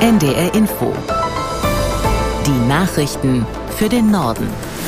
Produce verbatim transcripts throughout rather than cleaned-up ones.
N D R Info. Die Nachrichten für den Norden.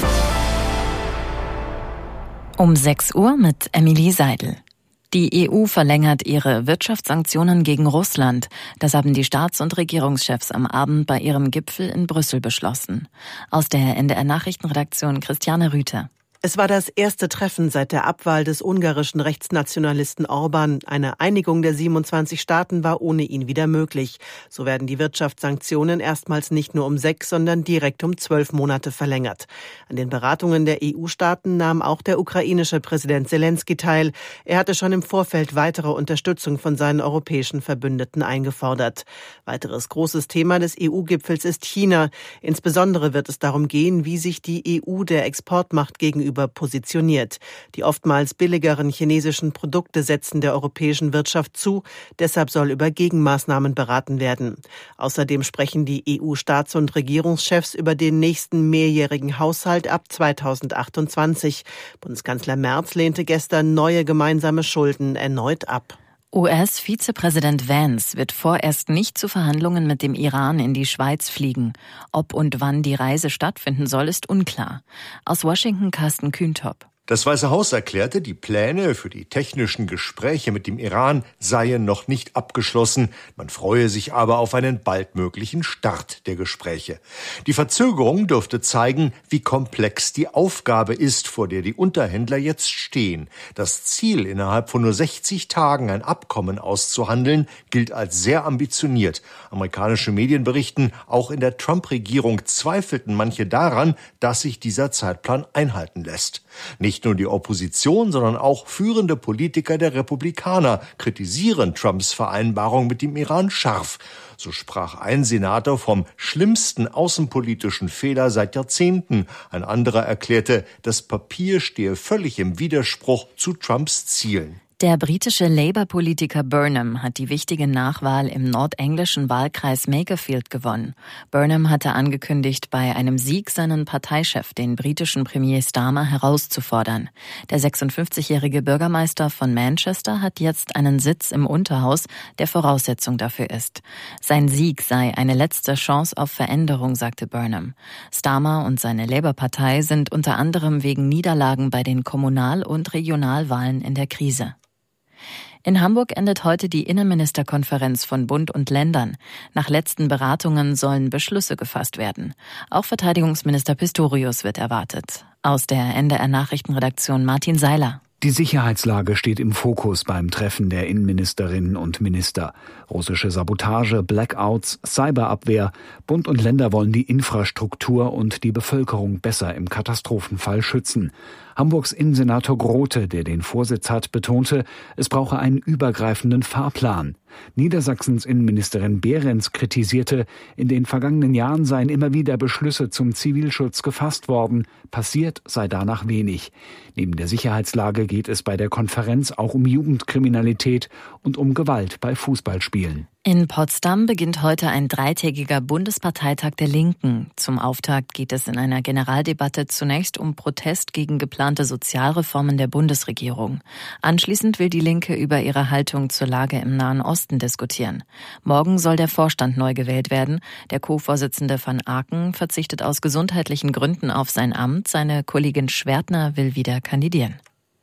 Um sechs Uhr mit Emilie Seidel. Die E U verlängert ihre Wirtschaftssanktionen gegen Russland. Das haben die Staats- und Regierungschefs am Abend bei ihrem Gipfel in Brüssel beschlossen. Aus der N D R-Nachrichtenredaktion Christiane Rüther. Es war das erste Treffen seit der Abwahl des ungarischen Rechtsnationalisten Orban. Eine Einigung der siebenundzwanzig Staaten war ohne ihn wieder möglich. So werden die Wirtschaftssanktionen erstmals nicht nur um sechs, sondern direkt um zwölf Monate verlängert. An den Beratungen der E U-Staaten nahm auch der ukrainische Präsident Selenskyj teil. Er hatte schon im Vorfeld weitere Unterstützung von seinen europäischen Verbündeten eingefordert. Weiteres großes Thema des E U-Gipfels ist China. Insbesondere wird es darum gehen, wie sich die E U der Exportmacht gegenüber positioniert. Die oftmals billigeren chinesischen Produkte setzen der europäischen Wirtschaft zu. Deshalb soll über Gegenmaßnahmen beraten werden. Außerdem sprechen die E U-Staats- und Regierungschefs über den nächsten mehrjährigen Haushalt ab zweitausendachtundzwanzig. Bundeskanzler Merz lehnte gestern neue gemeinsame Schulden erneut ab. U S-Vizepräsident Vance wird vorerst nicht zu Verhandlungen mit dem Iran in die Schweiz fliegen. Ob und wann die Reise stattfinden soll, ist unklar. Aus Washington Carsten Kühntop. Das Weiße Haus erklärte, die Pläne für die technischen Gespräche mit dem Iran seien noch nicht abgeschlossen. Man freue sich aber auf einen baldmöglichen Start der Gespräche. Die Verzögerung dürfte zeigen, wie komplex die Aufgabe ist, vor der die Unterhändler jetzt stehen. Das Ziel, innerhalb von nur sechzig Tagen ein Abkommen auszuhandeln, gilt als sehr ambitioniert. Amerikanische Medien berichten, auch in der Trump-Regierung zweifelten manche daran, dass sich dieser Zeitplan einhalten lässt. Nicht nur die Opposition, sondern auch führende Politiker der Republikaner kritisieren Trumps Vereinbarung mit dem Iran scharf. So sprach ein Senator vom schlimmsten außenpolitischen Fehler seit Jahrzehnten. Ein anderer erklärte, das Papier stehe völlig im Widerspruch zu Trumps Zielen. Der britische Labour-Politiker Burnham hat die wichtige Nachwahl im nordenglischen Wahlkreis Makerfield gewonnen. Burnham hatte angekündigt, bei einem Sieg seinen Parteichef, den britischen Premier Starmer, herauszufordern. Der sechsundfünfzigjährige Bürgermeister von Manchester hat jetzt einen Sitz im Unterhaus, der Voraussetzung dafür ist. Sein Sieg sei eine letzte Chance auf Veränderung, sagte Burnham. Starmer und seine Labour-Partei sind unter anderem wegen Niederlagen bei den Kommunal- und Regionalwahlen in der Krise. In Hamburg endet heute die Innenministerkonferenz von Bund und Ländern. Nach letzten Beratungen sollen Beschlüsse gefasst werden. Auch Verteidigungsminister Pistorius wird erwartet. Aus der N D R-Nachrichtenredaktion Martin Seiler. Die Sicherheitslage steht im Fokus beim Treffen der Innenministerinnen und Minister. Russische Sabotage, Blackouts, Cyberabwehr. Bund und Länder wollen die Infrastruktur und die Bevölkerung besser im Katastrophenfall schützen. Hamburgs Innensenator Grote, der den Vorsitz hat, betonte, es brauche einen übergreifenden Fahrplan. Niedersachsens Innenministerin Behrens kritisierte, in den vergangenen Jahren seien immer wieder Beschlüsse zum Zivilschutz gefasst worden, passiert sei danach wenig. Neben der Sicherheitslage geht es bei der Konferenz auch um Jugendkriminalität und um Gewalt bei Fußballspielen. In Potsdam beginnt heute ein dreitägiger Bundesparteitag der Linken. Zum Auftakt geht es in einer Generaldebatte zunächst um Protest gegen geplante Sozialreformen der Bundesregierung. Anschließend will die Linke über ihre Haltung zur Lage im Nahen Osten diskutieren. Morgen soll der Vorstand neu gewählt werden. Der Co-Vorsitzende van Aken verzichtet aus gesundheitlichen Gründen auf sein Amt. Seine Kollegin Schwertner will wieder kandidieren.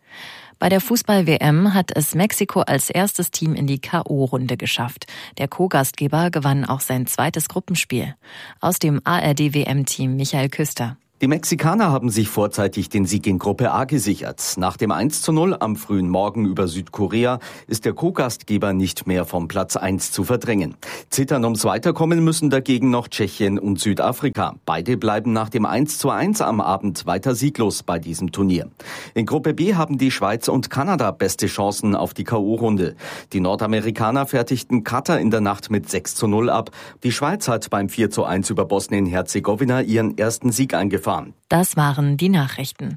Bei der Fußball-W M hat es Mexiko als erstes Team in die K O-Runde geschafft. Der Co-Gastgeber gewann auch sein zweites Gruppenspiel. Aus dem A R D-W M-Team Michael Küster. Die Mexikaner haben sich vorzeitig den Sieg in Gruppe A gesichert. Nach dem eins zu null am frühen Morgen über Südkorea ist der Co-Gastgeber nicht mehr vom Platz eins zu verdrängen. Zittern ums Weiterkommen müssen dagegen noch Tschechien und Südafrika. Beide bleiben nach dem eins zu eins am Abend weiter sieglos bei diesem Turnier. In Gruppe B haben die Schweiz und Kanada beste Chancen auf die K O-Runde. Die Nordamerikaner fertigten Katar in der Nacht mit sechs zu null ab. Die Schweiz hat beim vier zu eins über Bosnien-Herzegowina ihren ersten Sieg eingefahren. Das waren die Nachrichten.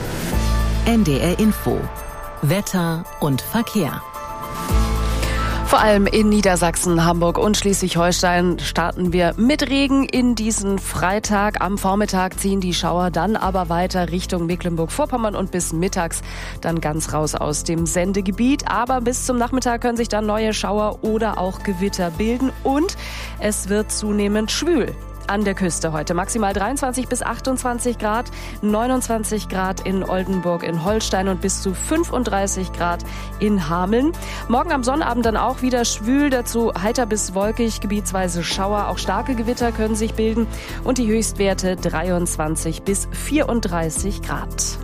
N D R Info. Wetter und Verkehr. Vor allem in Niedersachsen, Hamburg und Schleswig-Holstein starten wir mit Regen in diesen Freitag. Am Vormittag ziehen die Schauer dann aber weiter Richtung Mecklenburg-Vorpommern und bis mittags dann ganz raus aus dem Sendegebiet. Aber bis zum Nachmittag können sich dann neue Schauer oder auch Gewitter bilden und es wird zunehmend schwül. An der Küste heute maximal dreiundzwanzig bis achtundzwanzig Grad, neunundzwanzig Grad in Oldenburg in Holstein und bis zu fünfunddreißig Grad in Hameln. Morgen am Sonnabend dann auch wieder schwül, dazu heiter bis wolkig, gebietsweise Schauer, auch starke Gewitter können sich bilden und die Höchstwerte dreiundzwanzig bis vierunddreißig Grad.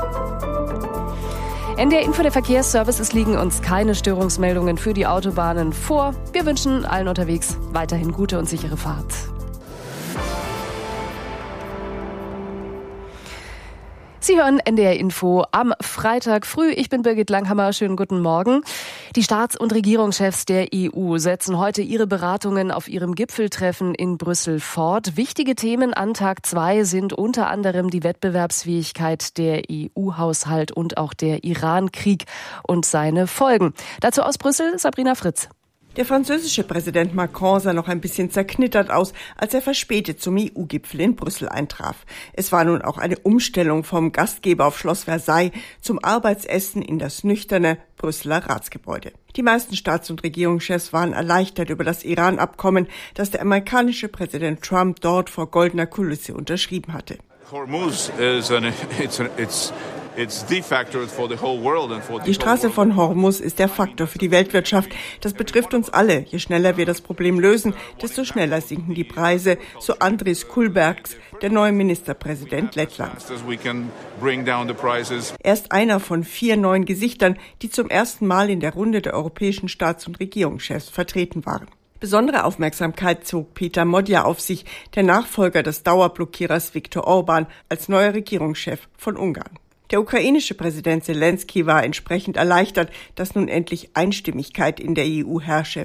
N D R Info, der Verkehrsservice, es liegen uns keine Störungsmeldungen für die Autobahnen vor. Wir wünschen allen unterwegs weiterhin gute und sichere Fahrt. Sie hören N D R Info am Freitag früh. Ich bin Birgit Langhammer. Schönen guten Morgen. Die Staats- und Regierungschefs der E U setzen heute ihre Beratungen auf ihrem Gipfeltreffen in Brüssel fort. Wichtige Themen an Tag zwei sind unter anderem die Wettbewerbsfähigkeit der E U-Haushalt und auch der Iran-Krieg und seine Folgen. Dazu aus Brüssel Sabrina Fritz. Der französische Präsident Macron sah noch ein bisschen zerknittert aus, als er verspätet zum E U-Gipfel in Brüssel eintraf. Es war nun auch eine Umstellung vom Gastgeber auf Schloss Versailles zum Arbeitsessen in das nüchterne Brüsseler Ratsgebäude. Die meisten Staats- und Regierungschefs waren erleichtert über das Iran-Abkommen, das der amerikanische Präsident Trump dort vor goldener Kulisse unterschrieben hatte. Hormuz is an, it's, it's Die Straße von Hormuz ist der Faktor für die Weltwirtschaft. Das betrifft uns alle. Je schneller wir das Problem lösen, desto schneller sinken die Preise, so Andris Kulbergs, der neue Ministerpräsident Lettlands. Er ist einer von vier neuen Gesichtern, die zum ersten Mal in der Runde der europäischen Staats- und Regierungschefs vertreten waren. Besondere Aufmerksamkeit zog Peter Modja auf sich, der Nachfolger des Dauerblockierers Viktor Orban, als neuer Regierungschef von Ungarn. Der ukrainische Präsident Zelensky war entsprechend erleichtert, dass nun endlich Einstimmigkeit in der E U herrsche.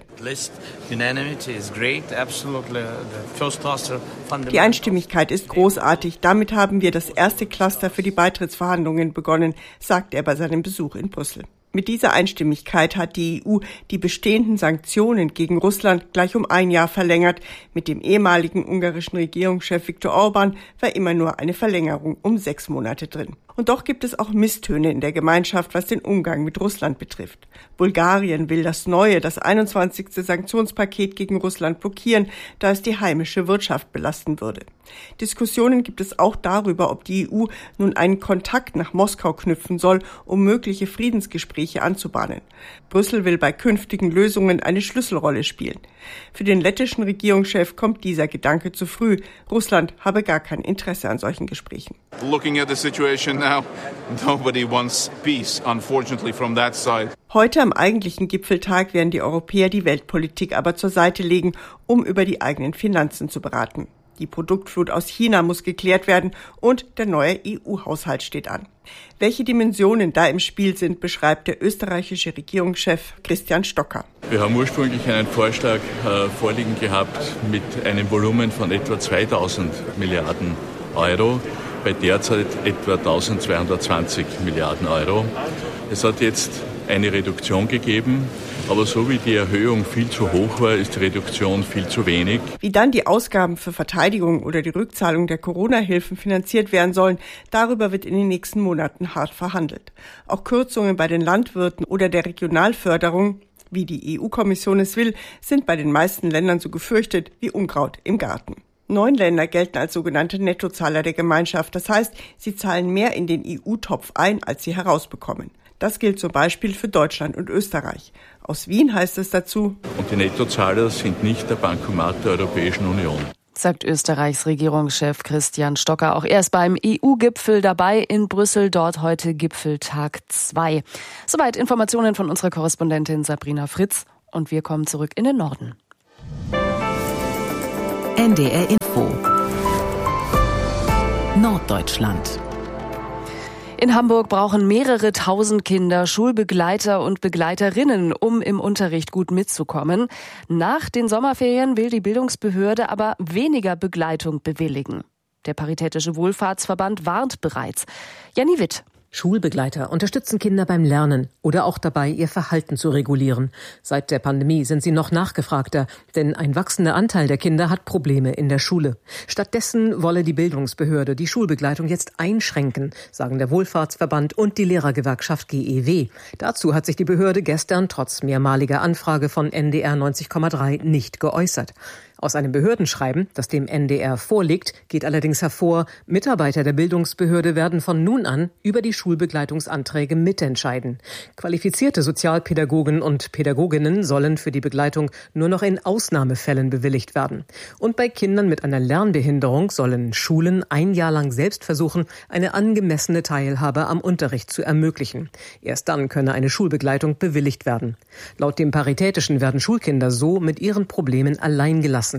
Die Einstimmigkeit ist großartig. Damit haben wir das erste Cluster für die Beitrittsverhandlungen begonnen, sagt er bei seinem Besuch in Brüssel. Mit dieser Einstimmigkeit hat die E U die bestehenden Sanktionen gegen Russland gleich um ein Jahr verlängert. Mit dem ehemaligen ungarischen Regierungschef Viktor Orban war immer nur eine Verlängerung um sechs Monate drin. Und doch gibt es auch Misstöne in der Gemeinschaft, was den Umgang mit Russland betrifft. Bulgarien will das neue, das einundzwanzigste Sanktionspaket gegen Russland blockieren, da es die heimische Wirtschaft belasten würde. Diskussionen gibt es auch darüber, ob die E U nun einen Kontakt nach Moskau knüpfen soll, um mögliche Friedensgespräche anzubahnen. Brüssel will bei künftigen Lösungen eine Schlüsselrolle spielen. Für den lettischen Regierungschef kommt dieser Gedanke zu früh. Russland habe gar kein Interesse an solchen Gesprächen. Looking at the situation now, nobody wants peace, unfortunately, from that side. Heute am eigentlichen Gipfeltag werden die Europäer die Weltpolitik aber zur Seite legen, um über die eigenen Finanzen zu beraten. Die Produktflut aus China muss geklärt werden und der neue E U-Haushalt steht an. Welche Dimensionen da im Spiel sind, beschreibt der österreichische Regierungschef Christian Stocker. Wir haben ursprünglich einen Vorschlag äh, vorliegen gehabt mit einem Volumen von etwa zweitausend Milliarden Euro, bei derzeit etwa eintausendzweihundertzwanzig Milliarden Euro. Es hat jetzt eine Reduktion gegeben. Aber so wie die Erhöhung viel zu hoch war, ist die Reduktion viel zu wenig. Wie dann die Ausgaben für Verteidigung oder die Rückzahlung der Corona-Hilfen finanziert werden sollen, darüber wird in den nächsten Monaten hart verhandelt. Auch Kürzungen bei den Landwirten oder der Regionalförderung, wie die E U-Kommission es will, sind bei den meisten Ländern so gefürchtet wie Unkraut im Garten. Neun Länder gelten als sogenannte Nettozahler der Gemeinschaft. Das heißt, sie zahlen mehr in den E U-Topf ein, als sie herausbekommen. Das gilt zum Beispiel für Deutschland und Österreich. Aus Wien heißt es dazu: Und die Nettozahler sind nicht der Bankomat der Europäischen Union, sagt Österreichs Regierungschef Christian Stocker. Auch er ist beim E U-Gipfel dabei in Brüssel, dort heute Gipfeltag zwei. Soweit Informationen von unserer Korrespondentin Sabrina Fritz. Und wir kommen zurück in den Norden. N D R Info Norddeutschland. In Hamburg brauchen mehrere tausend Kinder Schulbegleiter und Begleiterinnen, um im Unterricht gut mitzukommen. Nach den Sommerferien will die Bildungsbehörde aber weniger Begleitung bewilligen. Der Paritätische Wohlfahrtsverband warnt bereits. Janni Witt. Schulbegleiter unterstützen Kinder beim Lernen oder auch dabei, ihr Verhalten zu regulieren. Seit der Pandemie sind sie noch nachgefragter, denn ein wachsender Anteil der Kinder hat Probleme in der Schule. Stattdessen wolle die Bildungsbehörde die Schulbegleitung jetzt einschränken, sagen der Wohlfahrtsverband und die Lehrergewerkschaft G E W. Dazu hat sich die Behörde gestern trotz mehrmaliger Anfrage von N D R neunzig Komma drei nicht geäußert. Aus einem Behördenschreiben, das dem N D R vorliegt, geht allerdings hervor, Mitarbeiter der Bildungsbehörde werden von nun an über die Schulbegleitungsanträge mitentscheiden. Qualifizierte Sozialpädagogen und Pädagoginnen sollen für die Begleitung nur noch in Ausnahmefällen bewilligt werden. Und bei Kindern mit einer Lernbehinderung sollen Schulen ein Jahr lang selbst versuchen, eine angemessene Teilhabe am Unterricht zu ermöglichen. Erst dann könne eine Schulbegleitung bewilligt werden. Laut dem Paritätischen werden Schulkinder so mit ihren Problemen allein gelassen.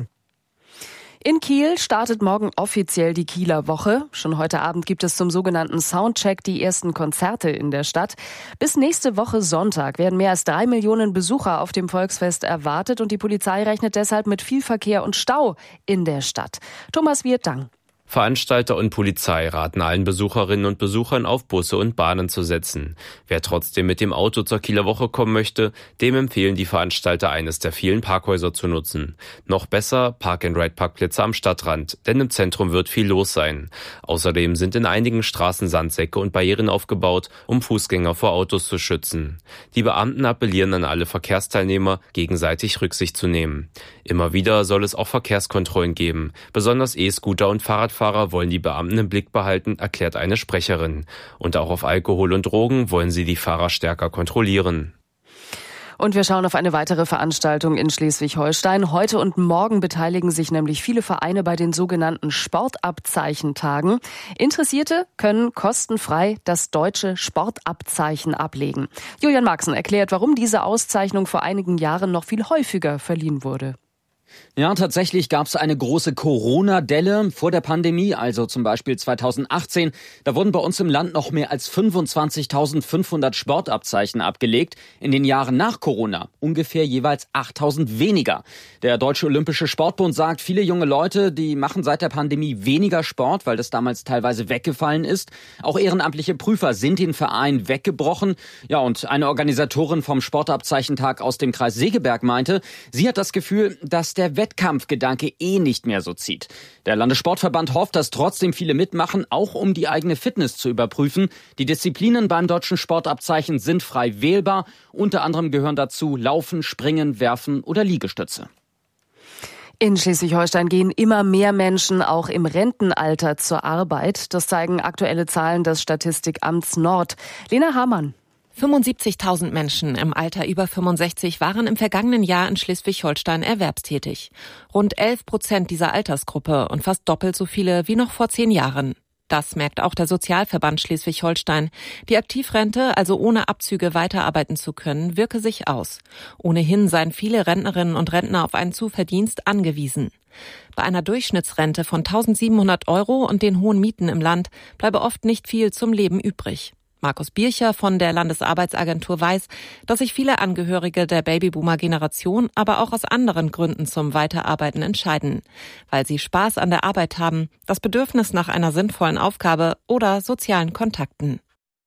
In Kiel startet morgen offiziell die Kieler Woche. Schon heute Abend gibt es zum sogenannten Soundcheck die ersten Konzerte in der Stadt. Bis nächste Woche Sonntag werden mehr als drei Millionen Besucher auf dem Volksfest erwartet und die Polizei rechnet deshalb mit viel Verkehr und Stau in der Stadt. Thomas Wirtang. Veranstalter und Polizei raten allen Besucherinnen und Besuchern auf Busse und Bahnen zu setzen. Wer trotzdem mit dem Auto zur Kieler Woche kommen möchte, dem empfehlen die Veranstalter, eines der vielen Parkhäuser zu nutzen. Noch besser Park-and-Ride-Parkplätze am Stadtrand, denn im Zentrum wird viel los sein. Außerdem sind in einigen Straßen Sandsäcke und Barrieren aufgebaut, um Fußgänger vor Autos zu schützen. Die Beamten appellieren an alle Verkehrsteilnehmer, gegenseitig Rücksicht zu nehmen. Immer wieder soll es auch Verkehrskontrollen geben. Besonders E-Scooter und Fahrradfahrer wollen die Beamten im Blick behalten, erklärt eine Sprecherin. Und auch auf Alkohol und Drogen wollen sie die Fahrer stärker kontrollieren. Und wir schauen auf eine weitere Veranstaltung in Schleswig-Holstein. Heute und morgen beteiligen sich nämlich viele Vereine bei den sogenannten Sportabzeichentagen. Interessierte können kostenfrei das deutsche Sportabzeichen ablegen. Julian Marxen erklärt, warum diese Auszeichnung vor einigen Jahren noch viel häufiger verliehen wurde. Ja, tatsächlich gab es eine große Corona-Delle vor der Pandemie, also zum Beispiel zweitausendachtzehn. Da wurden bei uns im Land noch mehr als fünfundzwanzigtausendfünfhundert Sportabzeichen abgelegt. In den Jahren nach Corona ungefähr jeweils achttausend weniger. Der Deutsche Olympische Sportbund sagt, viele junge Leute, die machen seit der Pandemie weniger Sport, weil das damals teilweise weggefallen ist. Auch ehrenamtliche Prüfer sind den Verein weggebrochen. Ja, und eine Organisatorin vom Sportabzeichentag aus dem Kreis Segeberg meinte, sie hat das Gefühl, dass der Wettkampfgedanke eh nicht mehr so zieht. Der Landessportverband hofft, dass trotzdem viele mitmachen, auch um die eigene Fitness zu überprüfen. Die Disziplinen beim deutschen Sportabzeichen sind frei wählbar. Unter anderem gehören dazu Laufen, Springen, Werfen oder Liegestütze. In Schleswig-Holstein gehen immer mehr Menschen auch im Rentenalter zur Arbeit. Das zeigen aktuelle Zahlen des Statistikamts Nord. Lena Hamann. fünfundsiebzigtausend Menschen im Alter über fünfundsechzig waren im vergangenen Jahr in Schleswig-Holstein erwerbstätig. Rund elf Prozent dieser Altersgruppe und fast doppelt so viele wie noch vor zehn Jahren. Das merkt auch der Sozialverband Schleswig-Holstein. Die Aktivrente, also ohne Abzüge weiterarbeiten zu können, wirke sich aus. Ohnehin seien viele Rentnerinnen und Rentner auf einen Zuverdienst angewiesen. Bei einer Durchschnittsrente von tausendsiebenhundert Euro und den hohen Mieten im Land bleibe oft nicht viel zum Leben übrig. Markus Bircher von der Landesarbeitsagentur weiß, dass sich viele Angehörige der Babyboomer-Generation aber auch aus anderen Gründen zum Weiterarbeiten entscheiden. Weil sie Spaß an der Arbeit haben, das Bedürfnis nach einer sinnvollen Aufgabe oder sozialen Kontakten.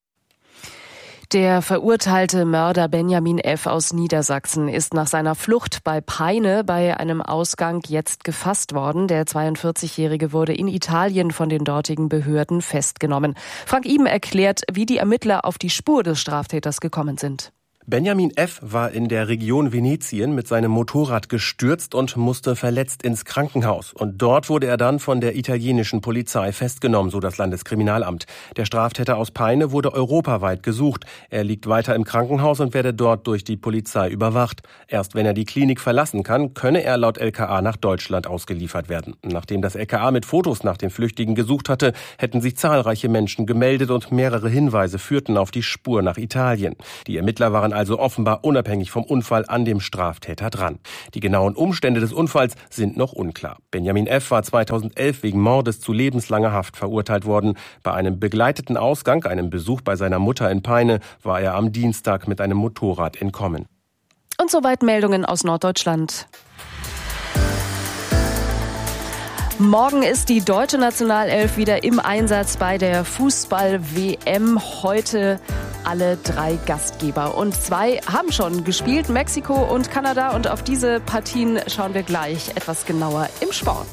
Der verurteilte Mörder Benjamin F. aus Niedersachsen ist nach seiner Flucht bei Peine bei einem Ausgang jetzt gefasst worden. Der zweiundvierzigjährige wurde in Italien von den dortigen Behörden festgenommen. Frank Iben erklärt, wie die Ermittler auf die Spur des Straftäters gekommen sind. Benjamin F. war in der Region Venetien mit seinem Motorrad gestürzt und musste verletzt ins Krankenhaus. Und dort wurde er dann von der italienischen Polizei festgenommen, so das Landeskriminalamt. Der Straftäter aus Peine wurde europaweit gesucht. Er liegt weiter im Krankenhaus und werde dort durch die Polizei überwacht. Erst wenn er die Klinik verlassen kann, könne er laut L K A nach Deutschland ausgeliefert werden. Nachdem das L K A mit Fotos nach dem Flüchtigen gesucht hatte, hätten sich zahlreiche Menschen gemeldet und mehrere Hinweise führten auf die Spur nach Italien. Die Ermittler waren also offenbar unabhängig vom Unfall an dem Straftäter dran. Die genauen Umstände des Unfalls sind noch unklar. Benjamin F. war zweitausendelf wegen Mordes zu lebenslanger Haft verurteilt worden. Bei einem begleiteten Ausgang, einem Besuch bei seiner Mutter in Peine, war er am Dienstag mit einem Motorrad entkommen. Und soweit Meldungen aus Norddeutschland. Morgen ist die deutsche Nationalelf wieder im Einsatz bei der Fußball-W M. Heute alle drei Gastgeber. Und zwei haben schon gespielt, Mexiko und Kanada. Und auf diese Partien schauen wir gleich etwas genauer im Sport.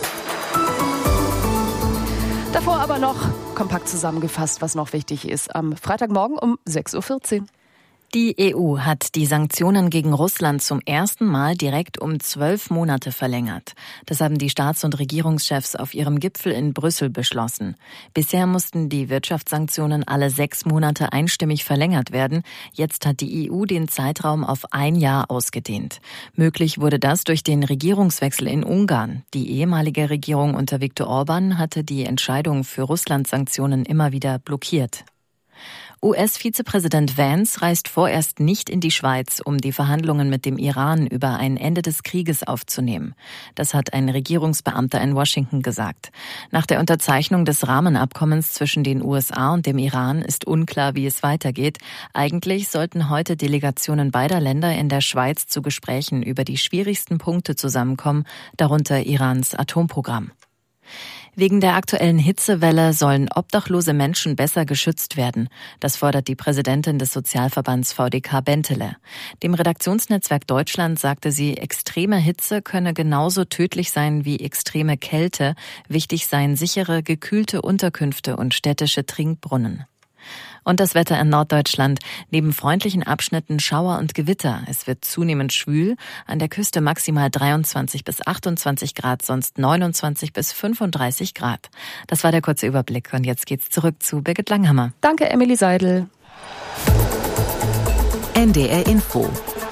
Davor aber noch kompakt zusammengefasst, was noch wichtig ist, am Freitagmorgen um sechs Uhr vierzehn. Die E U hat die Sanktionen gegen Russland zum ersten Mal direkt um zwölf Monate verlängert. Das haben die Staats- und Regierungschefs auf ihrem Gipfel in Brüssel beschlossen. Bisher mussten die Wirtschaftssanktionen alle sechs Monate einstimmig verlängert werden. Jetzt hat die E U den Zeitraum auf ein Jahr ausgedehnt. Möglich wurde das durch den Regierungswechsel in Ungarn. Die ehemalige Regierung unter Viktor Orban hatte die Entscheidung für Russland-Sanktionen immer wieder blockiert. U S-Vizepräsident Vance reist vorerst nicht in die Schweiz, um die Verhandlungen mit dem Iran über ein Ende des Krieges aufzunehmen. Das hat ein Regierungsbeamter in Washington gesagt. Nach der Unterzeichnung des Rahmenabkommens zwischen den U S A und dem Iran ist unklar, wie es weitergeht. Eigentlich sollten heute Delegationen beider Länder in der Schweiz zu Gesprächen über die schwierigsten Punkte zusammenkommen, darunter Irans Atomprogramm. Wegen der aktuellen Hitzewelle sollen obdachlose Menschen besser geschützt werden. Das fordert die Präsidentin des Sozialverbands V D K Bentele. Dem Redaktionsnetzwerk Deutschland sagte sie, extreme Hitze könne genauso tödlich sein wie extreme Kälte. Wichtig seien sichere, gekühlte Unterkünfte und städtische Trinkbrunnen. Und das Wetter in Norddeutschland. Neben freundlichen Abschnitten Schauer und Gewitter. Es wird zunehmend schwül. An der Küste maximal dreiundzwanzig bis achtundzwanzig Grad, sonst neunundzwanzig bis fünfunddreißig Grad. Das war der kurze Überblick. Und jetzt geht's zurück zu Birgit Langhammer. Danke, Emily Seidel. N D R Info.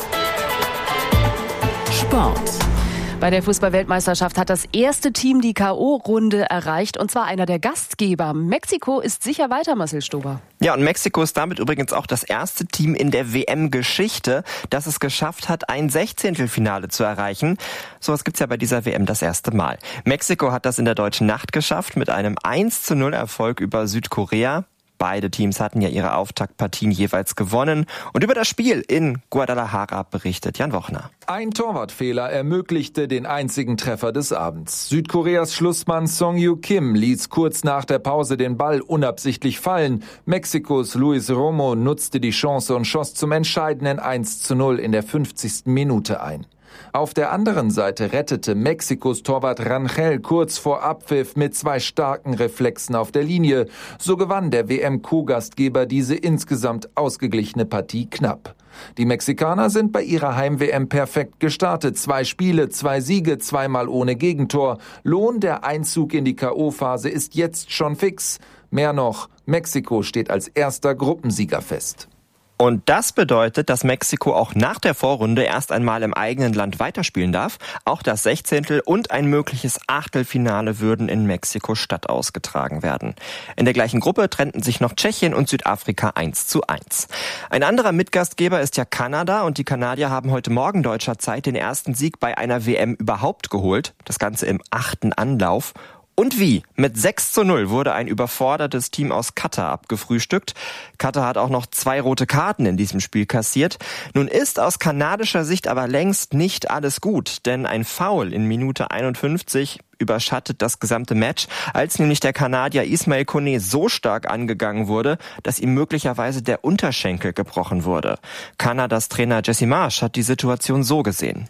Sport. Bei der Fußball-Weltmeisterschaft hat das erste Team die K O-Runde erreicht, und zwar einer der Gastgeber. Mexiko ist sicher weiter, Marcel Stober. Ja, und Mexiko ist damit übrigens auch das erste Team in der W M-Geschichte, das es geschafft hat, ein Sechzehntelfinale zu erreichen. Sowas gibt's ja bei dieser W M das erste Mal. Mexiko hat das in der deutschen Nacht geschafft mit einem eins zu null Erfolg über Südkorea. Beide Teams hatten ja ihre Auftaktpartien jeweils gewonnen. Und über das Spiel in Guadalajara berichtet Jan Wochner. Ein Torwartfehler ermöglichte den einzigen Treffer des Abends. Südkoreas Schlussmann Song-Yu Kim ließ kurz nach der Pause den Ball unabsichtlich fallen. Mexikos Luis Romo nutzte die Chance und schoss zum entscheidenden eins zu null in der fünfzigsten Minute ein. Auf der anderen Seite rettete Mexikos Torwart Rangel kurz vor Abpfiff mit zwei starken Reflexen auf der Linie. So gewann der W M-Co-Gastgeber diese insgesamt ausgeglichene Partie knapp. Die Mexikaner sind bei ihrer Heim-W M perfekt gestartet. Zwei Spiele, zwei Siege, zweimal ohne Gegentor. Lohn, der Einzug in die K O-Phase ist jetzt schon fix. Mehr noch, Mexiko steht als erster Gruppensieger fest. Und das bedeutet, dass Mexiko auch nach der Vorrunde erst einmal im eigenen Land weiterspielen darf. Auch das Sechzehntel und ein mögliches Achtelfinale würden in Mexiko-Stadt ausgetragen werden. In der gleichen Gruppe trennten sich noch Tschechien und Südafrika eins zu eins. Ein anderer Mitgastgeber ist ja Kanada, und die Kanadier haben heute Morgen deutscher Zeit den ersten Sieg bei einer W M überhaupt geholt. Das Ganze im achten Anlauf. Und wie? Mit sechs zu null wurde ein überfordertes Team aus Katar abgefrühstückt. Katar hat auch noch zwei rote Karten in diesem Spiel kassiert. Nun ist aus kanadischer Sicht aber längst nicht alles gut, denn ein Foul in Minute einundfünfzig überschattet das gesamte Match, als nämlich der Kanadier Ismail Koné so stark angegangen wurde, dass ihm möglicherweise der Unterschenkel gebrochen wurde. Kanadas Trainer Jesse Marsch hat die Situation so gesehen.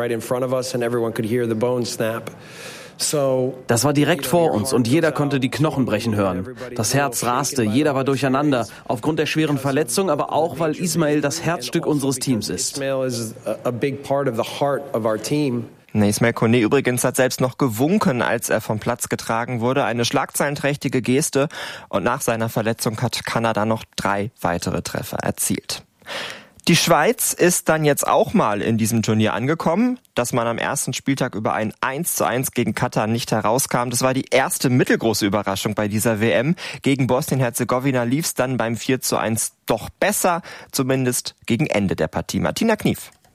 Das war direkt vor uns und jeder konnte die Knochen brechen hören. Das Herz raste, jeder war durcheinander, aufgrund der schweren Verletzung, aber auch, weil Ismail das Herzstück unseres Teams ist. Ismail Koné übrigens hat selbst noch gewunken, als er vom Platz getragen wurde. Eine schlagzeilenträchtige Geste, und nach seiner Verletzung hat Kanada noch drei weitere Treffer erzielt. Die Schweiz ist dann jetzt auch mal in diesem Turnier angekommen. Dass man am ersten Spieltag über ein eins zu eins gegen Katar nicht herauskam, das war die erste mittelgroße Überraschung bei dieser W M. Gegen Bosnien-Herzegowina lief's dann beim vier zu eins doch besser, zumindest gegen Ende der Partie. Martina Knief.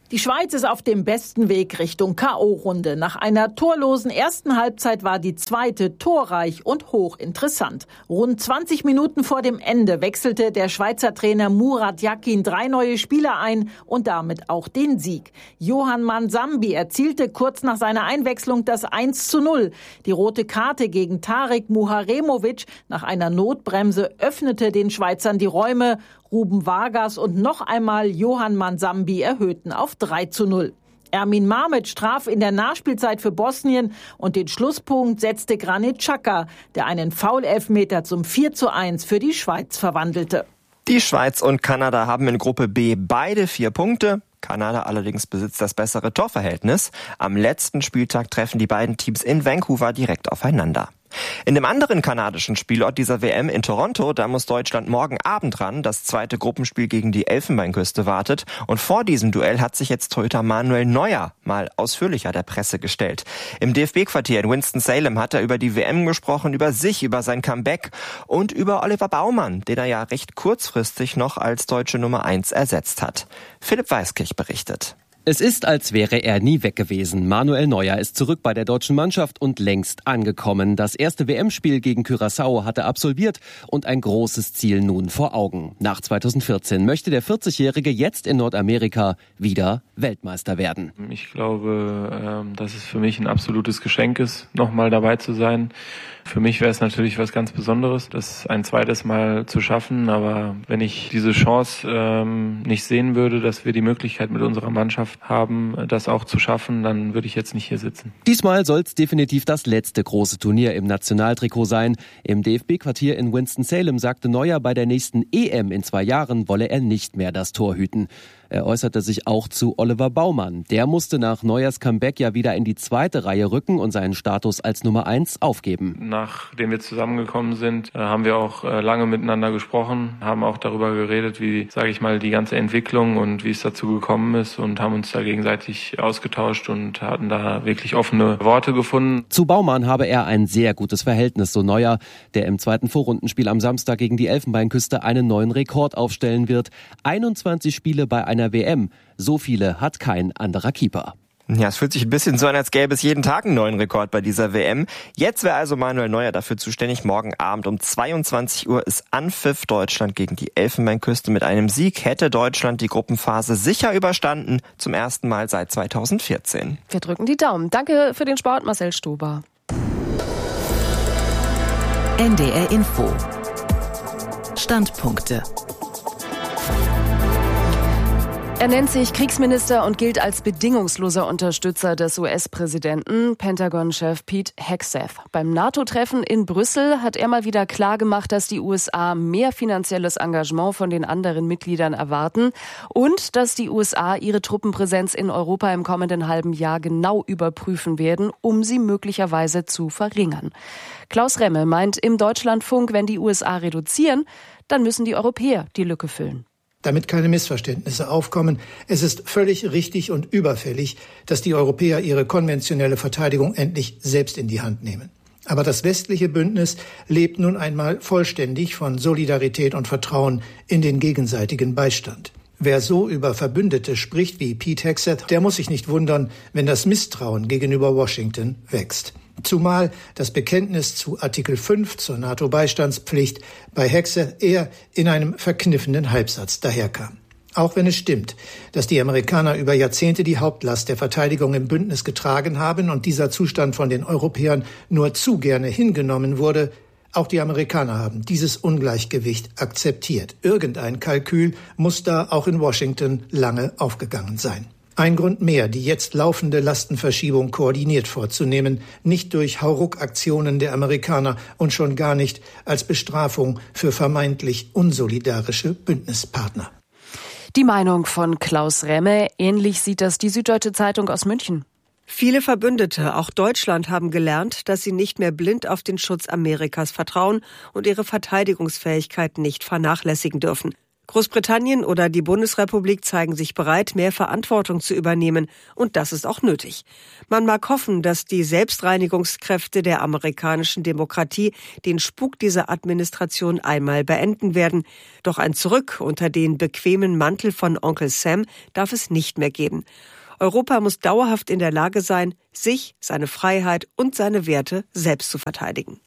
Die Schweiz ist auf dem besten Weg Richtung K O-Runde. Nach einer torlosen ersten Halbzeit war die zweite torreich und hochinteressant. Rund zwanzig Minuten vor dem Ende wechselte der Schweizer Trainer Murat Yakin drei neue Spieler ein und damit auch den Sieg. Yohan Mansambi erzielte kurz nach seiner Einwechslung das eins zu null. Die rote Karte gegen Tarek Muharemovic nach einer Notbremse öffnete den Schweizern die Räume. Ruben Vargas und noch einmal Yohan Mansambi erhöhten auf drei zu null. Ermin Mamic traf in der Nachspielzeit für Bosnien und den Schlusspunkt setzte Granit Xhaka, der einen Foul-Elfmeter zum vier zu eins für die Schweiz verwandelte. Die Schweiz und Kanada haben in Gruppe B beide vier Punkte. Kanada allerdings besitzt das bessere Torverhältnis. Am letzten Spieltag treffen die beiden Teams in Vancouver direkt aufeinander. In dem anderen kanadischen Spielort dieser W M in Toronto, da muss Deutschland morgen Abend ran. Das zweite Gruppenspiel gegen die Elfenbeinküste wartet. Und vor diesem Duell hat sich jetzt Torhüter Manuel Neuer mal ausführlicher der Presse gestellt. Im D F B-Quartier in Winston-Salem hat er über die W M gesprochen, über sich, über sein Comeback und über Oliver Baumann, den er ja recht kurzfristig noch als deutsche Nummer eins ersetzt hat. Philipp Weiskirch berichtet. Es ist, als wäre er nie weg gewesen. Manuel Neuer ist zurück bei der deutschen Mannschaft und längst angekommen. Das erste W M-Spiel gegen Curaçao hat er absolviert und ein großes Ziel nun vor Augen. Nach zweitausendvierzehn möchte der vierzigjährige jetzt in Nordamerika wieder Weltmeister werden. Ich glaube, dass es für mich ein absolutes Geschenk ist, nochmal dabei zu sein. Für mich wäre es natürlich was ganz Besonderes, das ein zweites Mal zu schaffen. Aber wenn ich diese Chance ähm, nicht sehen würde, dass wir die Möglichkeit mit unserer Mannschaft haben, das auch zu schaffen, dann würde ich jetzt nicht hier sitzen. Diesmal soll es definitiv das letzte große Turnier im Nationaltrikot sein. Im D F B-Quartier in Winston-Salem sagte Neuer, bei der nächsten E M in zwei Jahren wolle er nicht mehr das Tor hüten. Er äußerte sich auch zu Oliver Baumann. Der musste nach Neuers Comeback ja wieder in die zweite Reihe rücken und seinen Status als Nummer eins aufgeben. Nachdem wir zusammengekommen sind, haben wir auch lange miteinander gesprochen, haben auch darüber geredet, wie, sage ich mal, die ganze Entwicklung und wie es dazu gekommen ist und haben uns da gegenseitig ausgetauscht und hatten da wirklich offene Worte gefunden. Zu Baumann habe er ein sehr gutes Verhältnis, so Neuer, der im zweiten Vorrundenspiel am Samstag gegen die Elfenbeinküste einen neuen Rekord aufstellen wird. einundzwanzig Spiele bei einer W M. So viele hat kein anderer Keeper. Ja, es fühlt sich ein bisschen so an, als gäbe es jeden Tag einen neuen Rekord bei dieser W M. Jetzt wäre also Manuel Neuer dafür zuständig. Morgen Abend um zweiundzwanzig Uhr ist Anpfiff. Deutschland gegen die Elfenbeinküste. Mit einem Sieg hätte Deutschland die Gruppenphase sicher überstanden. Zum ersten Mal seit zweitausendvierzehn. Wir drücken die Daumen. Danke für den Sport, Marcel Stuber. N D R Info. Standpunkte. Er nennt sich Kriegsminister und gilt als bedingungsloser Unterstützer des U S-Präsidenten, Pentagon-Chef Pete Hegseth. Beim NATO-Treffen in Brüssel hat er mal wieder klargemacht, dass die U S A mehr finanzielles Engagement von den anderen Mitgliedern erwarten und dass die U S A ihre Truppenpräsenz in Europa im kommenden halben Jahr genau überprüfen werden, um sie möglicherweise zu verringern. Klaus Remme meint im Deutschlandfunk, wenn die U S A reduzieren, dann müssen die Europäer die Lücke füllen. Damit keine Missverständnisse aufkommen, es ist völlig richtig und überfällig, dass die Europäer ihre konventionelle Verteidigung endlich selbst in die Hand nehmen. Aber das westliche Bündnis lebt nun einmal vollständig von Solidarität und Vertrauen in den gegenseitigen Beistand. Wer so über Verbündete spricht wie Pete Hegseth, der muss sich nicht wundern, wenn das Misstrauen gegenüber Washington wächst. Zumal das Bekenntnis zu Artikel fünf zur NATO-Beistandspflicht bei Hegseth eher in einem verkniffenen Halbsatz daherkam. Auch wenn es stimmt, dass die Amerikaner über Jahrzehnte die Hauptlast der Verteidigung im Bündnis getragen haben und dieser Zustand von den Europäern nur zu gerne hingenommen wurde, auch die Amerikaner haben dieses Ungleichgewicht akzeptiert. Irgendein Kalkül muss da auch in Washington lange aufgegangen sein. Ein Grund mehr, die jetzt laufende Lastenverschiebung koordiniert vorzunehmen, nicht durch Hauruck-Aktionen der Amerikaner und schon gar nicht als Bestrafung für vermeintlich unsolidarische Bündnispartner. Die Meinung von Klaus Remme. Ähnlich sieht das die Süddeutsche Zeitung aus München. Viele Verbündete, auch Deutschland, haben gelernt, dass sie nicht mehr blind auf den Schutz Amerikas vertrauen und ihre Verteidigungsfähigkeit nicht vernachlässigen dürfen. Großbritannien oder die Bundesrepublik zeigen sich bereit, mehr Verantwortung zu übernehmen. Und das ist auch nötig. Man mag hoffen, dass die Selbstreinigungskräfte der amerikanischen Demokratie den Spuk dieser Administration einmal beenden werden. Doch ein Zurück unter den bequemen Mantel von Onkel Sam darf es nicht mehr geben. Europa muss dauerhaft in der Lage sein, sich, seine Freiheit und seine Werte selbst zu verteidigen.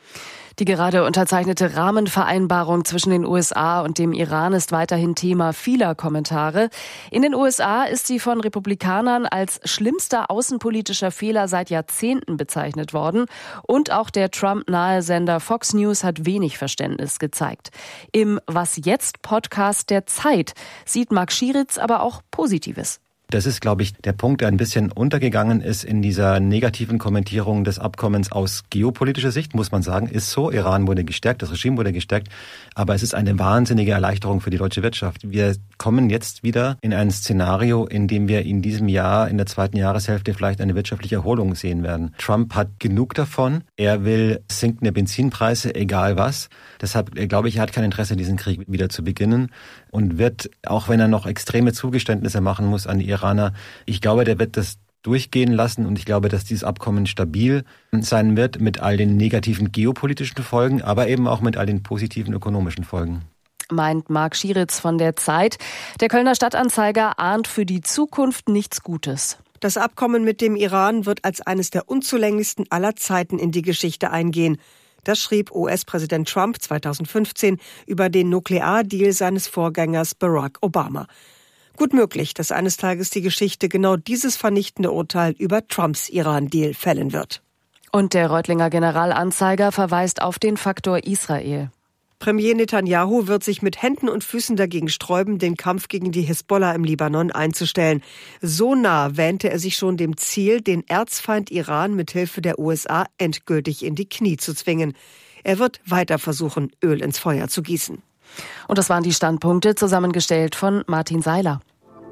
Die gerade unterzeichnete Rahmenvereinbarung zwischen den U S A und dem Iran ist weiterhin Thema vieler Kommentare. In den U S A ist sie von Republikanern als schlimmster außenpolitischer Fehler seit Jahrzehnten bezeichnet worden. Und auch der Trump-nahe Sender Fox News hat wenig Verständnis gezeigt. Im Was jetzt Podcast der Zeit sieht Marc Schieritz aber auch Positives. Das ist, glaube ich, der Punkt, der ein bisschen untergegangen ist in dieser negativen Kommentierung des Abkommens aus geopolitischer Sicht, muss man sagen. Ist so, Iran wurde gestärkt, das Regime wurde gestärkt, aber es ist eine wahnsinnige Erleichterung für die deutsche Wirtschaft. Wir kommen jetzt wieder in ein Szenario, in dem wir in diesem Jahr, in der zweiten Jahreshälfte vielleicht eine wirtschaftliche Erholung sehen werden. Trump hat genug davon. Er will sinkende Benzinpreise, egal was. Deshalb, glaube ich, er hat kein Interesse, diesen Krieg wieder zu beginnen und wird, auch wenn er noch extreme Zugeständnisse machen muss an die Iraner, ich glaube, der wird das durchgehen lassen und ich glaube, dass dieses Abkommen stabil sein wird mit all den negativen geopolitischen Folgen, aber eben auch mit all den positiven ökonomischen Folgen. Meint Marc Schieritz von der Zeit. Der Kölner Stadtanzeiger ahnt für die Zukunft nichts Gutes. Das Abkommen mit dem Iran wird als eines der unzulänglichsten aller Zeiten in die Geschichte eingehen. Das schrieb U S-Präsident Trump zweitausendfünfzehn über den Nukleardeal seines Vorgängers Barack Obama. Gut möglich, dass eines Tages die Geschichte genau dieses vernichtende Urteil über Trumps Iran-Deal fällen wird. Und der Reutlinger Generalanzeiger verweist auf den Faktor Israel. Premier Netanyahu wird sich mit Händen und Füßen dagegen sträuben, den Kampf gegen die Hisbollah im Libanon einzustellen. So nah wähnte er sich schon dem Ziel, den Erzfeind Iran mit Hilfe der U S A endgültig in die Knie zu zwingen. Er wird weiter versuchen, Öl ins Feuer zu gießen. Und das waren die Standpunkte, zusammengestellt von Martin Seiler.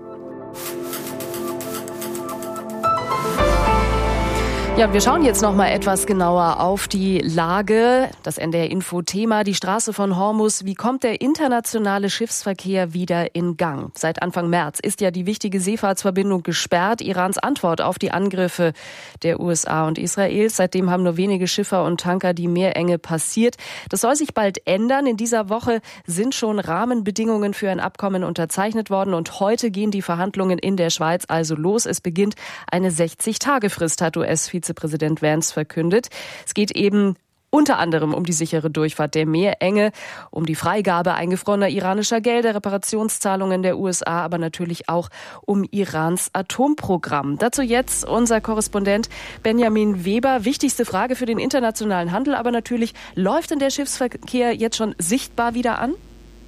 Ja, wir schauen jetzt noch mal etwas genauer auf die Lage. Das N D R-Info-Thema, die Straße von Hormuz. Wie kommt der internationale Schiffsverkehr wieder in Gang? Seit Anfang März ist ja die wichtige Seefahrtsverbindung gesperrt. Irans Antwort auf die Angriffe der U S A und Israels. Seitdem haben nur wenige Schiffer und Tanker die Meerenge passiert. Das soll sich bald ändern. In dieser Woche sind schon Rahmenbedingungen für ein Abkommen unterzeichnet worden. Und heute gehen die Verhandlungen in der Schweiz also los. Es beginnt eine sechzig-Tage-Frist, hat U S-Vizepräsident Präsident Vance verkündet. Es geht eben unter anderem um die sichere Durchfahrt der Meerenge, um die Freigabe eingefrorener iranischer Gelder, Reparationszahlungen der U S A, aber natürlich auch um Irans Atomprogramm. Dazu jetzt unser Korrespondent Benjamin Weber. Wichtigste Frage für den internationalen Handel, aber natürlich, läuft denn der Schiffsverkehr jetzt schon sichtbar wieder an?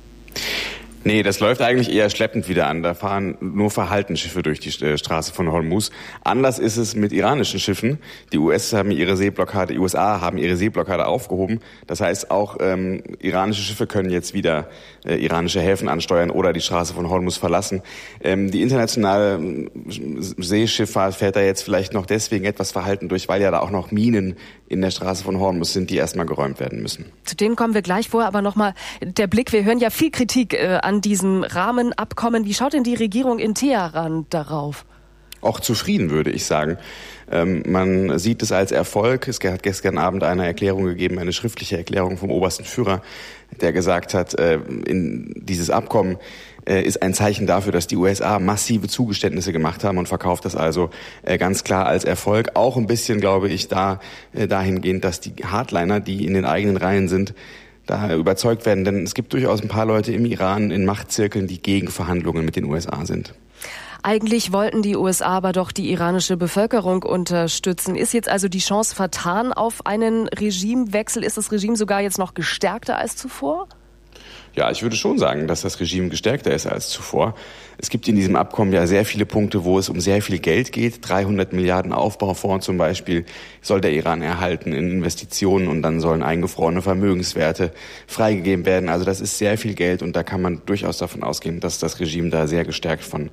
Nee, das läuft eigentlich eher schleppend wieder an. Da fahren nur verhalten Schiffe durch die Straße von Hormuz. Anders ist es mit iranischen Schiffen. Die U S haben ihre Seeblockade, die U S A haben ihre Seeblockade aufgehoben. Das heißt, auch ähm, iranische Schiffe können jetzt wieder äh, iranische Häfen ansteuern oder die Straße von Hormuz verlassen. Ähm, die internationale Seeschifffahrt fährt da jetzt vielleicht noch deswegen etwas verhalten durch, weil ja da auch noch Minen in der Straße von Hormuz sind, die erstmal geräumt werden müssen. Zu denen kommen wir gleich vor, aber nochmal der Blick. Wir hören ja viel Kritik äh, an diesem Rahmenabkommen. Wie schaut denn die Regierung in Teheran darauf? Auch zufrieden, würde ich sagen. Ähm, man sieht es als Erfolg. Es hat gestern Abend eine Erklärung gegeben, eine schriftliche Erklärung vom obersten Führer, der gesagt hat, äh, in dieses Abkommen äh, ist ein Zeichen dafür, dass die U S A massive Zugeständnisse gemacht haben und verkauft das also äh, ganz klar als Erfolg. Auch ein bisschen, glaube ich, da äh, dahingehend, dass die Hardliner, die in den eigenen Reihen sind, da überzeugt werden. Denn es gibt durchaus ein paar Leute im Iran in Machtzirkeln, die gegen Verhandlungen mit den U S A sind. Eigentlich wollten die U S A aber doch die iranische Bevölkerung unterstützen. Ist jetzt also die Chance vertan auf einen Regimewechsel? Ist das Regime sogar jetzt noch gestärkter als zuvor? Ja, ich würde schon sagen, dass das Regime gestärkter ist als zuvor. Es gibt in diesem Abkommen ja sehr viele Punkte, wo es um sehr viel Geld geht. dreihundert Milliarden Aufbaufonds zum Beispiel soll der Iran erhalten in Investitionen und dann sollen eingefrorene Vermögenswerte freigegeben werden. Also das ist sehr viel Geld und da kann man durchaus davon ausgehen, dass das Regime da sehr gestärkt von